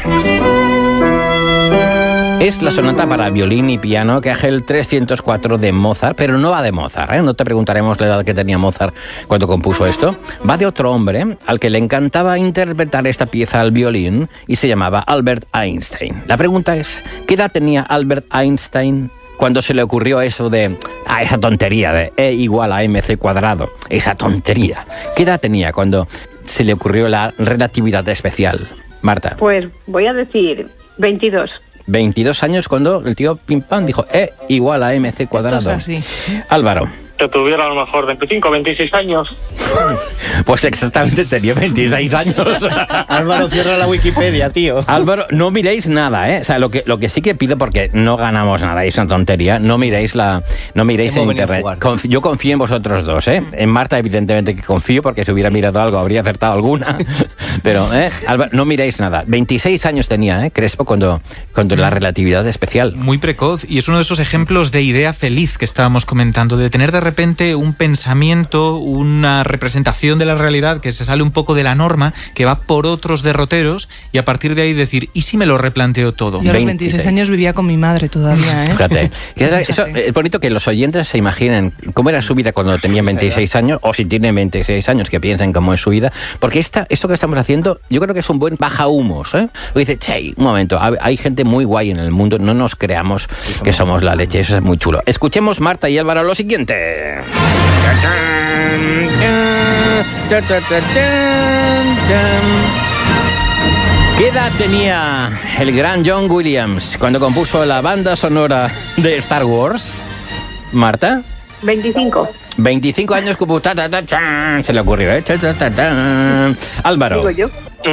Es la sonata para violín y piano que es el trescientos cuatro de Mozart, pero no va de Mozart, ¿eh? No te preguntaremos la edad que tenía Mozart cuando compuso esto. Va de otro hombre al que le encantaba interpretar esta pieza al violín y se llamaba Albert Einstein. La pregunta es, ¿qué edad tenía Albert Einstein cuando se le ocurrió eso de, ah, esa tontería de E igual a mc cuadrado? Esa tontería. ¿Qué edad tenía cuando se le ocurrió la relatividad especial? Marta. Pues voy a decir veintidós. veintidós años cuando el tío Pim Pam dijo E igual a mc cuadrado. Esto es así. Álvaro. Que tuviera a lo mejor veinticinco, veintiséis años. Pues exactamente tenía veintiséis años. Álvaro, cierra la Wikipedia, tío. Álvaro, no miréis nada, ¿eh? O sea, lo que, lo que sí que pido, porque no ganamos nada, es una tontería, no miréis la, no miréis en internet. Conf, yo confío en vosotros dos, ¿eh? En Marta, evidentemente que confío, porque si hubiera mirado algo habría acertado alguna. Pero, ¿eh? Álvaro, no miréis nada. veintiséis años tenía, ¿eh? Crespo, cuando, cuando la relatividad especial. Muy precoz, y es uno de esos ejemplos de idea feliz que estábamos comentando, de tener de repente un pensamiento, una representación de la realidad que se sale un poco de la norma, que va por otros derroteros, y a partir de ahí decir, ¿y si me lo replanteo todo? Yo a los veintiséis años vivía con mi madre todavía, ¿eh? Fíjate. Eso, es bonito que los oyentes se imaginen cómo era su vida cuando tenían veintiséis años, o si tienen veintiséis años, que piensen cómo es su vida, porque esta, esto que estamos haciendo, yo creo que es un buen baja humos, ¿eh? Dice, che, un momento, hay gente muy guay en el mundo, no nos creamos que somos la leche, eso es muy chulo. Escuchemos, Marta y Álvaro, lo siguiente. ¿Qué edad tenía el gran John Williams cuando compuso la banda sonora de Star Wars? Marta. veinticinco. veinticinco años, como ta, ta, ta, chan, se le ocurrió, ¿eh? Ta, ta, ta, ta. Álvaro. Digo yo.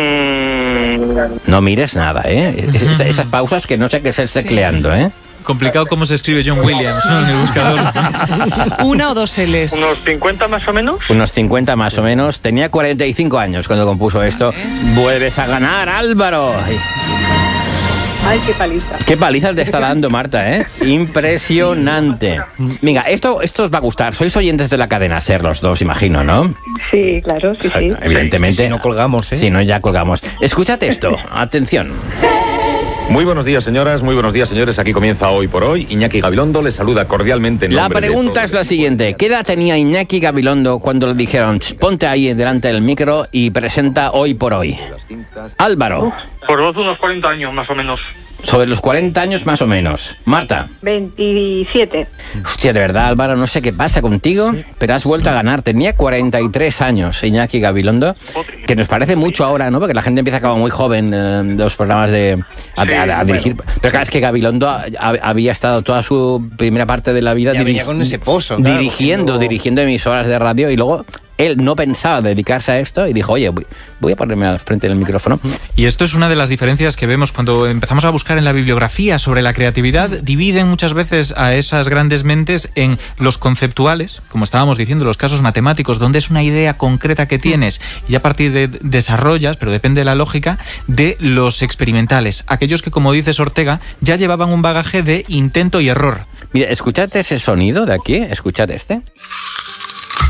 No mires nada, ¿eh? Es, esas pausas que no sé qué es tecleando, ¿eh? Complicado cómo se escribe John Williams, ¿no? En el buscador. Una o dos L's. ¿Unos cincuenta más o menos? Unos cincuenta más o menos. Tenía cuarenta y cinco años cuando compuso esto. Vuelves a ganar, Álvaro. Ay, qué paliza. Qué paliza te está dando, Marta, ¿eh? Impresionante. Venga, esto, esto os va a gustar. Sois oyentes de la cadena SER los dos, imagino, ¿no? Sí, claro, sí, sí. Evidentemente. Si no colgamos, ¿eh? Si no, ya colgamos. Escúchate esto. Atención. Muy buenos días, señoras, muy buenos días, señores. Aquí comienza Hoy por Hoy. Iñaki Gabilondo les saluda cordialmente en La nombre pregunta de es la siguiente. ¿Qué edad tenía Iñaki Gabilondo cuando le dijeron, ponte ahí delante del micro y presenta Hoy por Hoy? Álvaro. Por vos unos cuarenta años más o menos. Sobre los cuarenta años más o menos. Marta. veintisiete. Hostia, de verdad, Álvaro, no sé qué pasa contigo, pero has vuelto a ganar. Tenía cuarenta y tres años Iñaki Gabilondo, que nos parece mucho ahora, ¿no? Porque la gente empieza como muy joven eh, de los programas de a, a, a dirigir. Pero claro, es que Gabilondo a, a, había estado toda su primera parte de la vida dirigi con ese pozo, claro, dirigiendo, cogiendo... dirigiendo emisoras de radio, y luego él no pensaba dedicarse a esto y dijo, oye, voy, voy a ponerme al frente del micrófono. Y esto es una de las diferencias que vemos cuando empezamos a buscar en la bibliografía sobre la creatividad. Dividen muchas veces a esas grandes mentes en los conceptuales, como estábamos diciendo, los casos matemáticos, donde es una idea concreta que tienes y a partir de desarrollas, pero depende de la lógica, de los experimentales. Aquellos que, como dices Ortega, ya llevaban un bagaje de intento y error. Mira, escuchad ese sonido de aquí, escuchad este.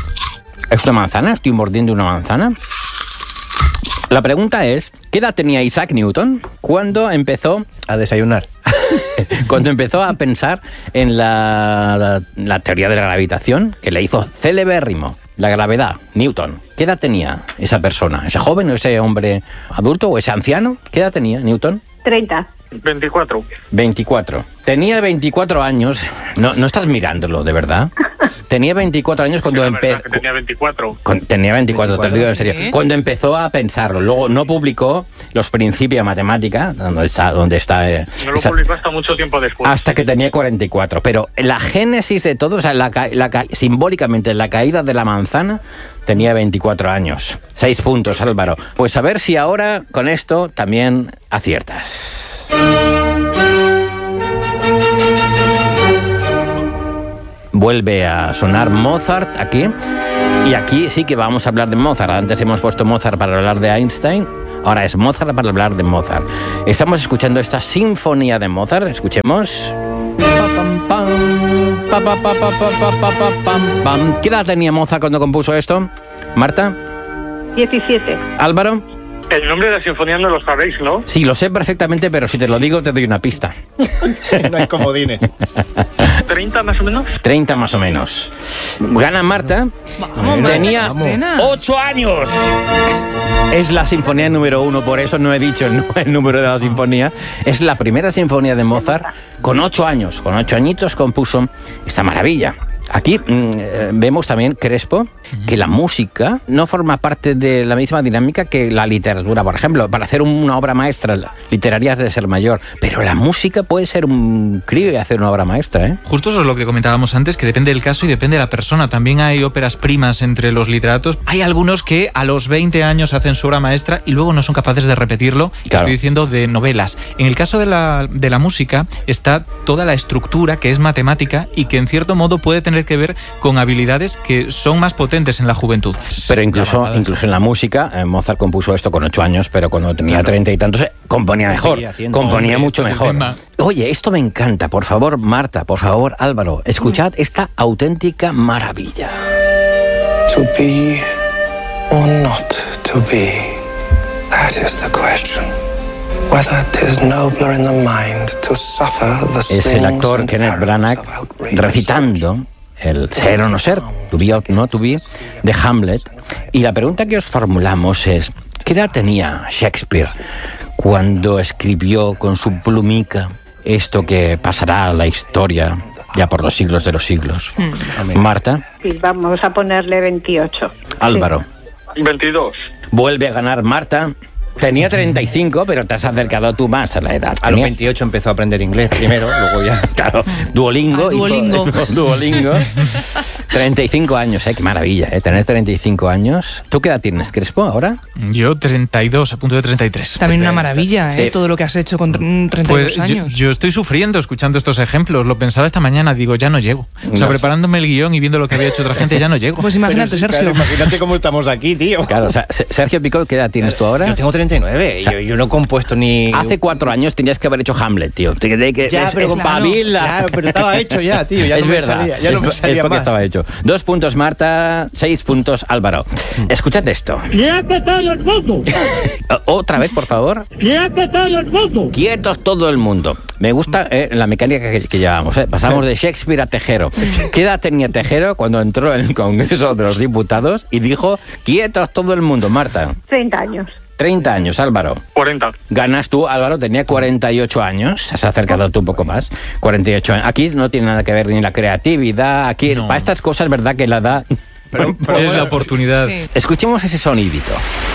¿Es una manzana? ¿Estoy mordiendo una manzana? La pregunta es, ¿qué edad tenía Isaac Newton cuando empezó a desayunar? Cuando empezó a pensar en la, la, la teoría de la gravitación, que le hizo celebérrimo. La gravedad, Newton. ¿Qué edad tenía esa persona? ¿Ese joven o ese hombre adulto o ese anciano? ¿Qué edad tenía Newton? treinta. veinticuatro. veinticuatro. Tenía veinticuatro años. No, no estás mirándolo, de verdad. Tenía veinticuatro años cuando empezó. Tenía veinticuatro. Tenía veinticuatro, te lo digo en serio. ¿Sí? Cuando empezó a pensarlo. Luego no publicó los principios de matemática, donde está. Donde está eh, No lo esa- publicó hasta mucho tiempo después. hasta que tenía cuarenta y cuatro. Pero la génesis de todo, o sea, la, ca- la ca- simbólicamente la caída de la manzana, tenía veinticuatro años. Seis puntos, Álvaro. Pues a ver si ahora con esto también aciertas. Vuelve a sonar Mozart aquí. Y aquí sí que vamos a hablar de Mozart. Antes hemos puesto Mozart para hablar de Einstein. Ahora es Mozart para hablar de Mozart. Estamos escuchando esta sinfonía de Mozart. Escuchemos. Pam, pam, pa, pa, pa, pa, pa, pa, pa, pa, pam, pam. ¿Qué edad tenía Mozart cuando compuso esto? Marta. diecisiete. Álvaro. El nombre de la sinfonía no lo sabéis, ¿no? Sí, lo sé perfectamente, pero si te lo digo te doy una pista. No hay comodines. ¿treinta más o menos? treinta más o menos. Gana Marta. Vamos, Tenía Marta, estrenas. ocho años. Es la sinfonía número uno, por eso no he dicho el, el número de la sinfonía. Es la primera sinfonía de Mozart con ocho años. Con ocho añitos compuso esta maravilla. Aquí mm, eh, vemos también, Crespo, que la música no forma parte de la misma dinámica que la literatura. Por ejemplo, para hacer una obra maestra literaria has de ser mayor, pero la música puede ser un crío y hacer una obra maestra, ¿eh? Justo eso es lo que comentábamos antes, que depende del caso y depende de la persona. También hay óperas primas entre los literatos. Hay algunos que a los veinte años hacen su obra maestra y luego no son capaces de repetirlo. Claro. Estoy diciendo de novelas. En el caso de la, de la música está toda la estructura que es matemática y que en cierto modo puede tener que ver con habilidades que son más potentes en la juventud. Pero incluso, incluso en la música, eh, Mozart compuso esto con ocho años, pero cuando tenía treinta y tantos, eh, componía mejor. seguía haciendo. Componía Hombre, mucho este es el mejor. tema. Oye, esto me encanta. Por favor, Marta, por favor, Álvaro, escuchad esta auténtica maravilla. To be or not to be, that is the question. Whether 'tis nobler in the mind to suffer the Es el stings actor and Kenneth perils Branagh of outrageous recitando el ser o no ser, to be or not to be, de Hamlet. Y la pregunta que os formulamos es, ¿qué edad tenía Shakespeare cuando escribió con su plumica esto que pasará a la historia ya por los siglos de los siglos? Marta, Sí, vamos a ponerle veintiocho. Álvaro. veintidós. Vuelve a ganar Marta. Tenía treinta y cinco, pero te has acercado tú más a la edad. A los Tenías- veintiocho empezó a aprender inglés primero, luego ya. Claro, Duolingo. Ah, Duolingo. hizo- Duolingo. treinta y cinco años, ¿eh? Qué maravilla, ¿eh? Tener treinta y cinco años. ¿Tú qué edad tienes, Crespo, ahora? Yo treinta y dos, a punto de treinta y tres. También una maravilla, ¿eh? Sí. Todo lo que has hecho con tre- treinta y dos Pues yo, años. yo estoy sufriendo escuchando estos ejemplos. Lo pensaba esta mañana, digo, ya no llego. O sea, No. preparándome el guión y viendo lo que había hecho otra gente, ya no llego. Pues imagínate, Sergio. Claro, imagínate cómo estamos aquí, tío. Claro, o sea, Se- Sergio Picó, ¿qué edad tienes tú ahora? Yo tengo treinta y nueve y O sea, yo, yo no he compuesto ni... Hace cuatro años tenías que haber hecho Hamlet, tío. Te- te- que- Ya, es- pero es claro, pabila. claro, pero estaba hecho ya, tío, ya es no me verdad. salía, ya no es, me es salía porque más. estaba hecho. Dos puntos Marta, seis puntos Álvaro. Escuchad esto. ¡Quieto todo el mundo! O- Otra vez, por favor. ¡Quieto todo el mundo! Quietos todo el mundo. Me gusta eh, la mecánica que, que llevamos. Eh. Pasamos de Shakespeare a Tejero. ¿Qué edad tenía Tejero cuando entró en el Congreso de los Diputados y dijo quietos todo el mundo? Marta. treinta años. treinta años, Álvaro. cuarenta. Ganas tú, Álvaro, tenía cuarenta y ocho años. Has acercado tú un poco más. cuarenta y ocho años. Aquí no tiene nada que ver ni la creatividad. Aquí, para estas cosas, verdad que la da. Pero, pero es bueno, la oportunidad. Sí. Escuchemos ese sonidito.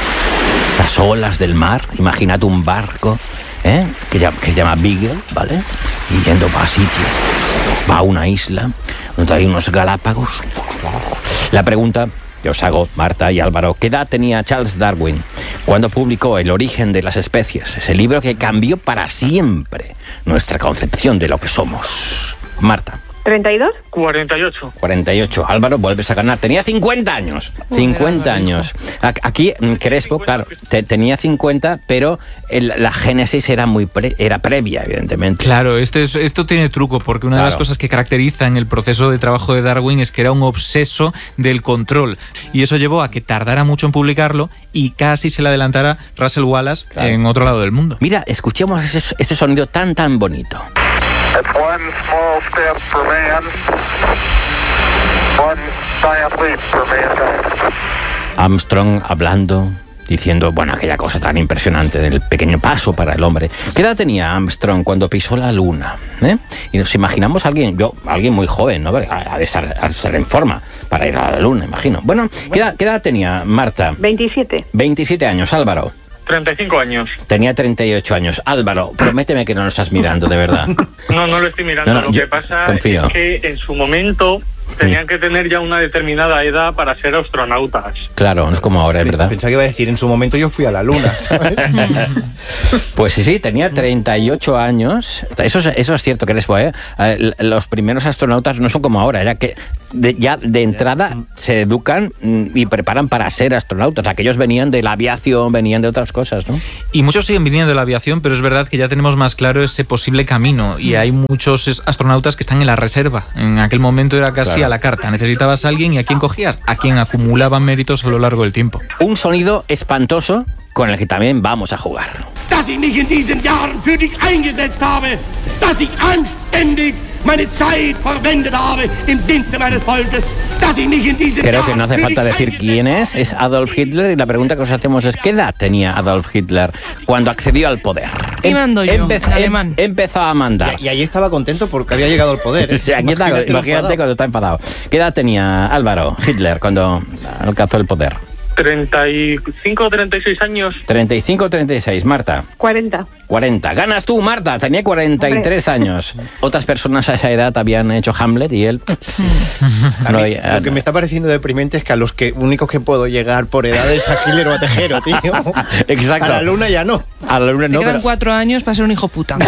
Estas olas del mar. Imagínate un barco, ¿eh? que, llama, que se llama Beagle, ¿vale? Y yendo para sitios. Va a una isla donde hay unos Galápagos. La pregunta que os hago, Marta y Álvaro, ¿qué edad tenía Charles Darwin cuando publicó El origen de las especies? Ese libro que cambió para siempre nuestra concepción de lo que somos. Marta. ¿treinta y dos? cuarenta y ocho. cuarenta y ocho. Álvaro, vuelves a ganar. Tenía cincuenta años. cincuenta años. Aquí, Crespo, claro, te, tenía cincuenta, pero el, la génesis era muy pre, era previa, evidentemente. Claro, este es, esto tiene truco, porque una Claro. de las cosas que caracteriza en el proceso de trabajo de Darwin es que era un obseso del control. Y eso llevó a que tardara mucho en publicarlo y casi se le adelantara Russell Wallace Claro. en otro lado del mundo. Mira, escuchemos ese, ese sonido tan, tan bonito. It's one small step for man, one giant leap for mankind. Armstrong hablando, diciendo, bueno, aquella cosa tan impresionante del pequeño paso para el hombre. ¿Qué edad tenía Armstrong cuando pisó la luna? ¿Eh? Y nos imaginamos a alguien, yo, alguien muy joven, ¿no? Ha de estar, ha de estar en forma para ir a la luna, imagino. Bueno, ¿qué edad, qué edad tenía Marta? veintisiete. veintisiete años. Álvaro. treinta y cinco años. Tenía treinta y ocho años. Álvaro, prométeme que no lo estás mirando, de verdad. No, no lo estoy mirando. No, no, lo yo que pasa confío. es que en su momento tenían que tener ya una determinada edad para ser astronautas. Claro, no es como ahora, es verdad. Pensaba que iba a decir, en su momento yo fui a la luna, ¿sabes? Pues sí, sí, tenía treinta y ocho años. Eso es, eso es cierto, Crespo, ¿eh? Eh, Los primeros astronautas no son como ahora, ya que de, ya de entrada se educan mm, y preparan para ser astronautas. Aquellos venían de la aviación, venían de otras cosas, ¿no? Y muchos siguen viniendo de la aviación, pero es verdad que ya tenemos más claro ese posible camino y hay muchos es- astronautas que están en la reserva. En aquel momento era casi Claro. a la carta. Necesitabas a alguien y ¿a quién cogías? A quien acumulaban méritos a lo largo del tiempo. Un sonido espantoso con el que también vamos a jugar. Dass ich mich in diesen Jahren für dich eingesetzt habe, dass ich anständig meine Zeit verwendet habe im Dienste meines Volkes, dass ich mich in diesen Creo que Jahren no hace für falta dich decir quién es, es Adolf Hitler, y la pregunta que nos hacemos es ¿qué edad tenía Adolf Hitler cuando accedió al poder? Y mando yo, Empe- en alemán. em- empezó a mandar. Y, y ahí estaba contento porque había llegado al poder. ¿eh? Sí, aquí está, Imagínate lo imagínate enfadado. cuando está enfadado. ¿Qué edad tenía Álvaro Hitler cuando alcanzó el poder? treinta y cinco o treinta y seis años. ¿treinta y cinco o treinta y seis? Marta. cuarenta. cuarenta. Ganas tú, Marta. Tenía cuarenta y tres años. Otras personas a esa edad habían hecho Hamlet y él... A no, mí, ya- lo que me está pareciendo deprimente es que a los que únicos que puedo llegar por edad es a Hitler o a Tejero, tío. Exacto. A la luna ya no. A la luna Te no, quedan pero... cuatro años para ser un hijo puta.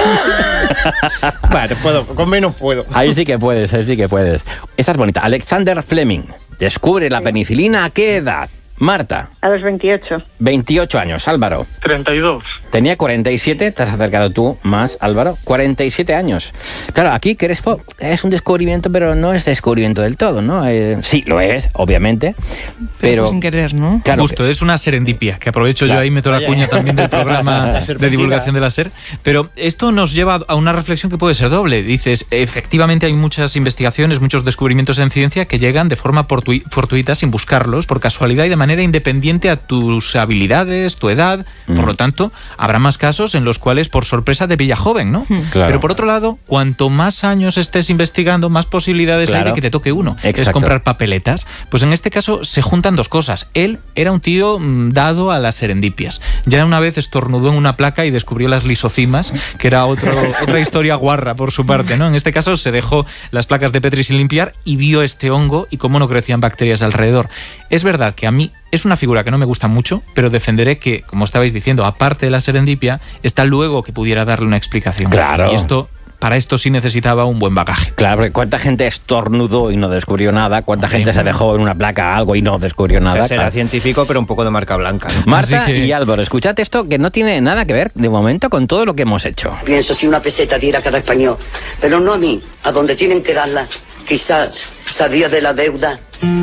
Vale, puedo, con menos puedo. Ahí sí que puedes, ahí sí que puedes. Esta es bonita. Alexander Fleming descubre la penicilina ¿a qué edad? Marta. A los veintiocho. veintiocho años. Álvaro. treinta y dos. Tenía cuarenta y siete, te has acercado tú más, Álvaro. cuarenta y siete años. Claro, aquí Crespo es un descubrimiento, pero no es descubrimiento del todo, ¿no? Eh, sí, lo es, obviamente, pero... fue sin querer, ¿no? Claro, Justo, es una serendipia, que aprovecho Claro. yo ahí, meto la Vaya. cuña también del programa La de serpentina. divulgación de la SER. Pero esto nos lleva a una reflexión que puede ser doble. Dices, efectivamente hay muchas investigaciones, muchos descubrimientos en ciencia que llegan de forma portui- fortuita, sin buscarlos, por casualidad y de manera independiente a tus habilidades, tu edad. Mm. Por lo tanto, habrá más casos en los cuales por sorpresa te pilla joven, ¿no? Claro. Pero por otro lado, cuanto más años estés investigando, más posibilidades hay Claro. de que te toque uno. Es Exacto. comprar papeletas. Pues en este caso se juntan dos cosas. Él era un tío mm, dado a las serendipias. Ya una vez estornudó en una placa y descubrió las lisocimas, que era otro, otra historia guarra por su parte, ¿no? En este caso se dejó las placas de Petri sin limpiar y vio este hongo y cómo no crecían bacterias alrededor. Es verdad que a mí es una figura que no me gusta mucho, pero defenderé que, como estabais diciendo, aparte de la serendipia, está luego que pudiera darle una explicación. Claro. Y esto... Para esto sí necesitaba un buen bagaje. Claro, porque ¿cuánta gente estornudó y no descubrió nada? ¿Cuánta gente se dejó en una placa algo y no descubrió O nada? sea, será Claro. científico, pero un poco de marca blanca, ¿no? Marta Así que- y Álvaro, escuchad esto que no tiene nada que ver de momento con todo lo que hemos hecho. Pienso si una peseta diera a cada español, pero no a mí, a donde tienen que darla, quizás salía de la deuda.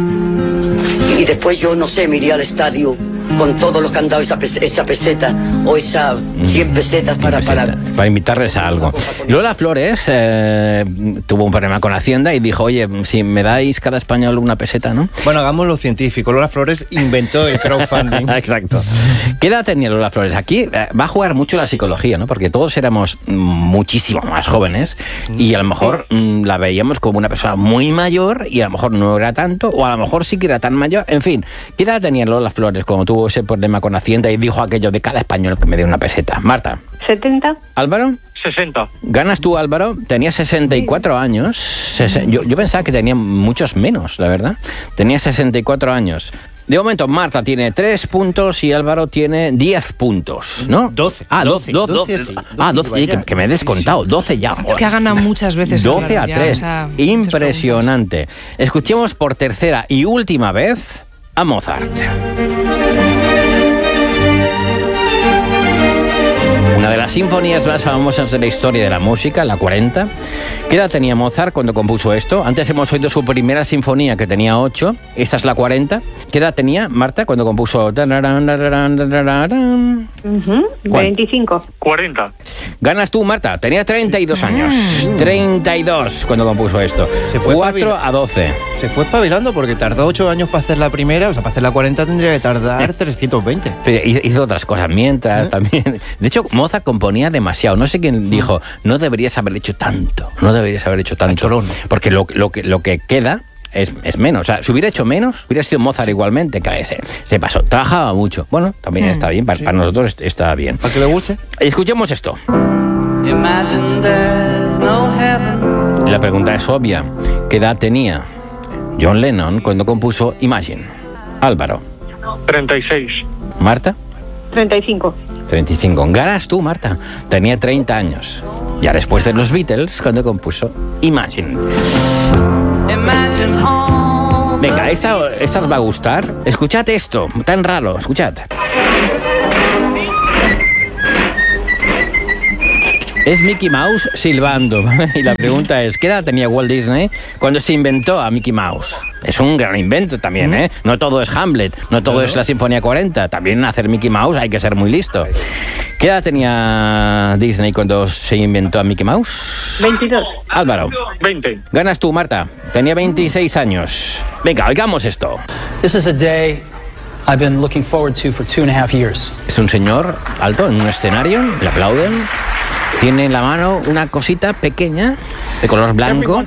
Y después yo, no sé, me iría al estadio con todos los que han dado esa, pes- esa peseta o esas cien pesetas para... para... Para invitarles a algo. Lola Flores eh, tuvo un problema con Hacienda y dijo, oye, si me dais cada español una peseta, ¿no? Bueno, hagámoslo científico. Lola Flores inventó el crowdfunding. Exacto. ¿Qué edad tenía Lola Flores? Aquí eh, va a jugar mucho la psicología, ¿no? Porque todos éramos mm, muchísimo más jóvenes y a lo mejor mm, la veíamos como una persona muy mayor y a lo mejor no era tanto, o a lo mejor sí que era tan mayor. En fin, ¿qué edad tenía Lola Flores cuando tuvo ese problema con Hacienda y dijo aquello de cada español que me dé una peseta? Marta. setenta. ¿Álvaro? sesenta. Ganas tú, Álvaro. Tenía sesenta y cuatro años. Sese- yo, yo pensaba que tenía muchos menos, la verdad. Tenía sesenta y cuatro años. De momento, Marta tiene tres puntos y Álvaro tiene diez puntos, ¿no? doce. Ah, doce. doce. doce, doce ah, doce, que, que me he descontado. doce ya. Es que ha ganado muchas veces. doce a ya, tres. O sea, impresionante. Escuchemos por tercera y última vez a Mozart. Una de las sinfonías más famosas de la historia de la música, la cuarenta. ¿Qué edad tenía Mozart cuando compuso esto? Antes hemos oído su primera sinfonía, que tenía ocho. Esta es la cuarenta. ¿Qué edad tenía Marta cuando compuso? Uh-huh. veinticinco. cuarenta. Ganas tú, Marta. Tenía treinta y dos años. treinta y dos cuando compuso esto. Se fue cuatro a doce. Se fue espabilando porque tardó ocho años para hacer la primera. O sea, para hacer la cuarenta tendría que tardar trescientos veinte. Pero hizo otras cosas mientras, ¿eh? También. De hecho, Mozart componía demasiado. No sé quién dijo, no deberías haber hecho tanto. No deberías haber hecho tanto. Porque lo, lo, que, lo que queda es, es menos. O sea, si hubiera hecho menos, hubiera sido Mozart igualmente. Que se, se pasó. Trabajaba mucho. Bueno, también mm, está bien. Para, sí. para nosotros está bien. ¿Para que le guste? Escuchemos esto. La pregunta es obvia. ¿Qué edad tenía John Lennon cuando compuso Imagine? Álvaro. treinta y seis. ¿Marta? treinta y cinco. treinta y cinco. Ganas tú, Marta. Tenía treinta años. Ya después de los Beatles, cuando compuso Imagine. Venga, esta, esta os va a gustar. Escuchad esto, tan raro, escuchad. Es Mickey Mouse silbando, ¿vale? Y la pregunta es, ¿qué edad tenía Walt Disney cuando se inventó a Mickey Mouse? Es un gran invento también, ¿eh? No todo es Hamlet, no todo es la Sinfonía cuarenta. También hacer Mickey Mouse hay que ser muy listo. ¿Qué edad tenía Disney cuando se inventó a Mickey Mouse? veintidós. Álvaro. veinte. Ganas tú, Marta. Tenía veintiséis años. Venga, oigamos esto. This is a day I've been looking forward to for two and a half years. Es un señor alto en un escenario, le aplauden. Tiene en la mano una cosita pequeña de color blanco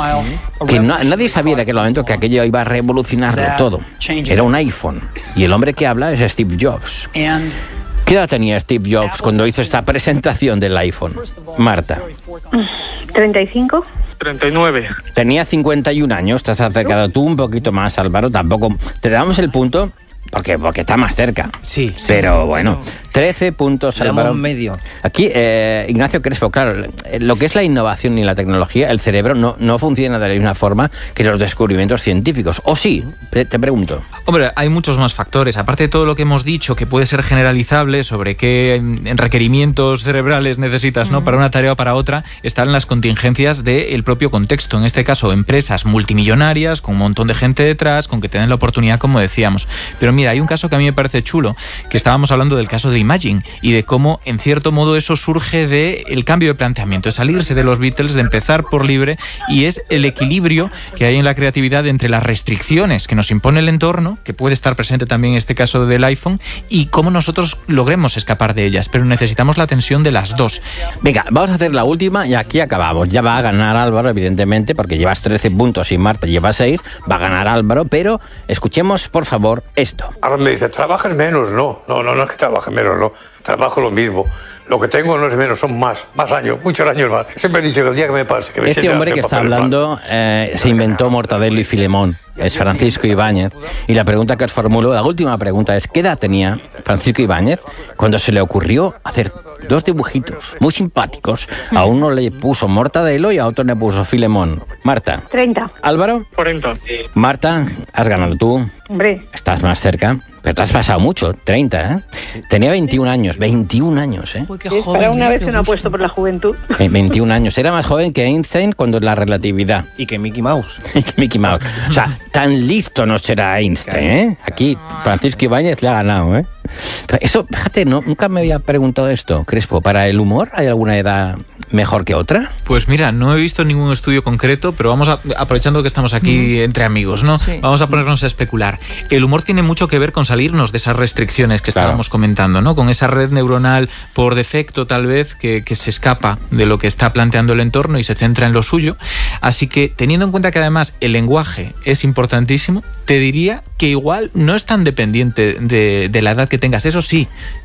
que no, nadie sabía en aquel momento que aquello iba a revolucionarlo todo. Era un iPhone y el hombre que habla es Steve Jobs. ¿Qué edad tenía Steve Jobs cuando hizo esta presentación del iPhone? Marta. treinta y cinco. treinta y nueve. Tenía cincuenta y un años. Te has acercado tú un poquito más, Álvaro. Tampoco te damos el punto porque, porque está más cerca. Sí. Pero bueno, trece puntos, Álvaro. medio. Aquí, eh, Ignacio Crespo, claro, lo que es la innovación y la tecnología, el cerebro no, no funciona de la misma forma que los descubrimientos científicos. ¿O sí? Te, te pregunto. Hombre, hay muchos más factores. Aparte de todo lo que hemos dicho, que puede ser generalizable sobre qué requerimientos cerebrales necesitas, ¿no? Mm. para una tarea o para otra, están las contingencias del propio contexto. En este caso, empresas multimillonarias, con un montón de gente detrás, con que te den la oportunidad, como decíamos. Pero mira, hay un caso que a mí me parece chulo, que estábamos hablando del caso de Imagine y de cómo, en cierto modo, eso surge del cambio de planteamiento, de salirse de los Beatles, de empezar por libre, y es el equilibrio que hay en la creatividad entre las restricciones que nos impone el entorno, que puede estar presente también en este caso del iPhone, y cómo nosotros logremos escapar de ellas, pero necesitamos la tensión de las dos. Venga, vamos a hacer la última y aquí acabamos. Ya va a ganar Álvaro, evidentemente, porque llevas trece puntos y Marta lleva seis, va a ganar Álvaro, pero escuchemos, por favor, esto. Ahora me dice, ¿trabajas menos? No, no, no, no es que trabaje menos, no. Trabajo lo mismo. Lo que tengo no es menos, son más, más años, muchos años más. Siempre he dicho que el día que me pase, que me Este hombre que está hablando eh, se inventó Mortadelo y Filemón. Es Francisco Ibáñez. Y la pregunta que os formulo, la última pregunta es, ¿qué edad tenía Francisco Ibáñez cuando se le ocurrió hacer dos dibujitos muy simpáticos? A uno le puso Mortadelo y a otro le puso Filemón. Marta. treinta. Álvaro. cuarenta. Marta, has ganado tú. Hombre. Estás más cerca. Pero te has pasado mucho, treinta, ¿eh? Sí. Tenía veintiún años, veintiún años, ¿eh? Uy, qué joven, para una vez se no ha puesto por la juventud. Eh, veintiún años. Era más joven que Einstein cuando la relatividad. Y que Mickey Mouse. Y que Mickey Mouse. O sea, tan listo no será Einstein, ¿eh? Aquí Francisco Ibáñez le ha ganado, ¿eh? Eso, fíjate, no, nunca me había preguntado esto, Crespo. ¿Para el humor hay alguna edad mejor que otra? Pues mira, no he visto ningún estudio concreto, pero vamos a, aprovechando que estamos aquí mm. entre amigos, ¿no? Sí. Vamos a ponernos a especular. El humor tiene mucho que ver con salirnos de esas restricciones que estábamos claro. comentando, ¿no? Con esa red neuronal por defecto, tal vez, que, que se escapa de lo que está planteando el entorno y se centra en lo suyo. Así que, teniendo en cuenta que además el lenguaje es importantísimo, te diría que igual no es tan dependiente de, de la edad que tengas. Eso sí,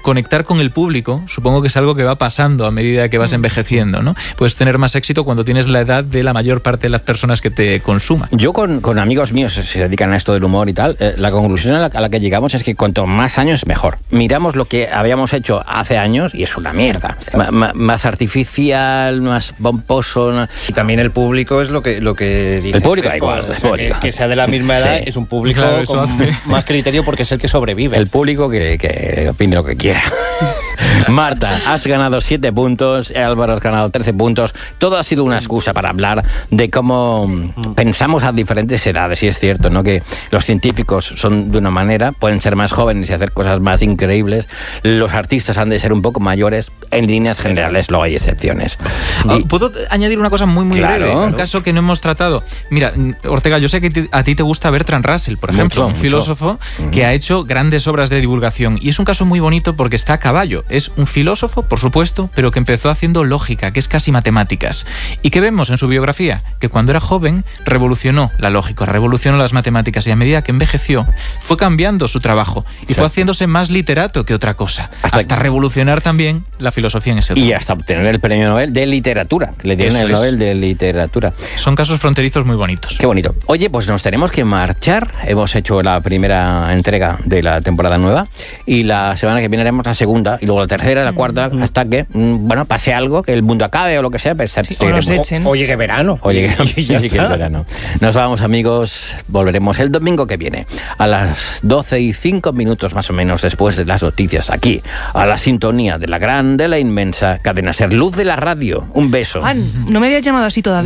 conectar con el público, supongo que es algo que va pasando a medida que vas envejeciendo, ¿no? Puedes tener más éxito cuando tienes la edad de la mayor parte de las personas que te consuman. Yo con, con amigos míos que se dedican a esto del humor y tal, eh, la conclusión a la, a la que llegamos es que cuanto más años mejor. Miramos lo que habíamos hecho hace años y es una mierda. Ma, ma, más artificial, más pomposo. No... Y también el público es lo que, lo que dice. El público da Fresco, igual. o sea, que, que sea de la misma edad, Sí. es un público Claro, eso con hace. más criterio porque es el que sobrevive. El público que, que opine lo que quiera. Marta, has ganado siete puntos, Álvaro has ganado trece puntos. Todo ha sido una excusa para hablar de cómo pensamos a diferentes edades. Y es cierto, ¿no? Que los científicos son de una manera, pueden ser más jóvenes y hacer cosas más increíbles. Los artistas han de ser un poco mayores. En líneas generales, luego hay excepciones. Y, ¿Puedo añadir una cosa muy, muy claro, breve? claro. Un caso que no hemos tratado. Mira, Ortega, yo sé que te, a ti te gusta Bertrand Russell, por ejemplo, Mucho, un mucho. filósofo Uh-huh. que ha hecho grandes obras de divulgación. Y es un caso muy bonito porque está a caballo. Es un filósofo, por supuesto, pero que empezó haciendo lógica, que es casi matemáticas. ¿Y qué vemos en su biografía? Que cuando era joven revolucionó la lógica, revolucionó las matemáticas y a medida que envejeció fue cambiando su trabajo y fue haciéndose más literato que otra cosa. Hasta, hasta revolucionar también la filosofía en ese Y hasta obtener el premio Nobel de literatura. Que le dieron Eso el es. Nobel de literatura. Son casos fronterizos muy bonitos. Qué bonito. Oye, pues nos tenemos que marchar. Hemos hecho la primera entrega de la temporada nueva y la semana que viene haremos la segunda y luego la tercera y la cuarta hasta que, mm, bueno, pase algo, que el mundo acabe o lo que sea. Pues, Sí, o nos echen. O, o llegue verano. Oye, que, Y ya oye, que está. es verano. Nos vamos, amigos. Volveremos el domingo que viene a las doce y cinco minutos más o menos después de las noticias aquí, a la sintonía de la gran, de la inmensa cadena SER, luz de la radio. Un beso. Juan, no me habías llamado así todavía.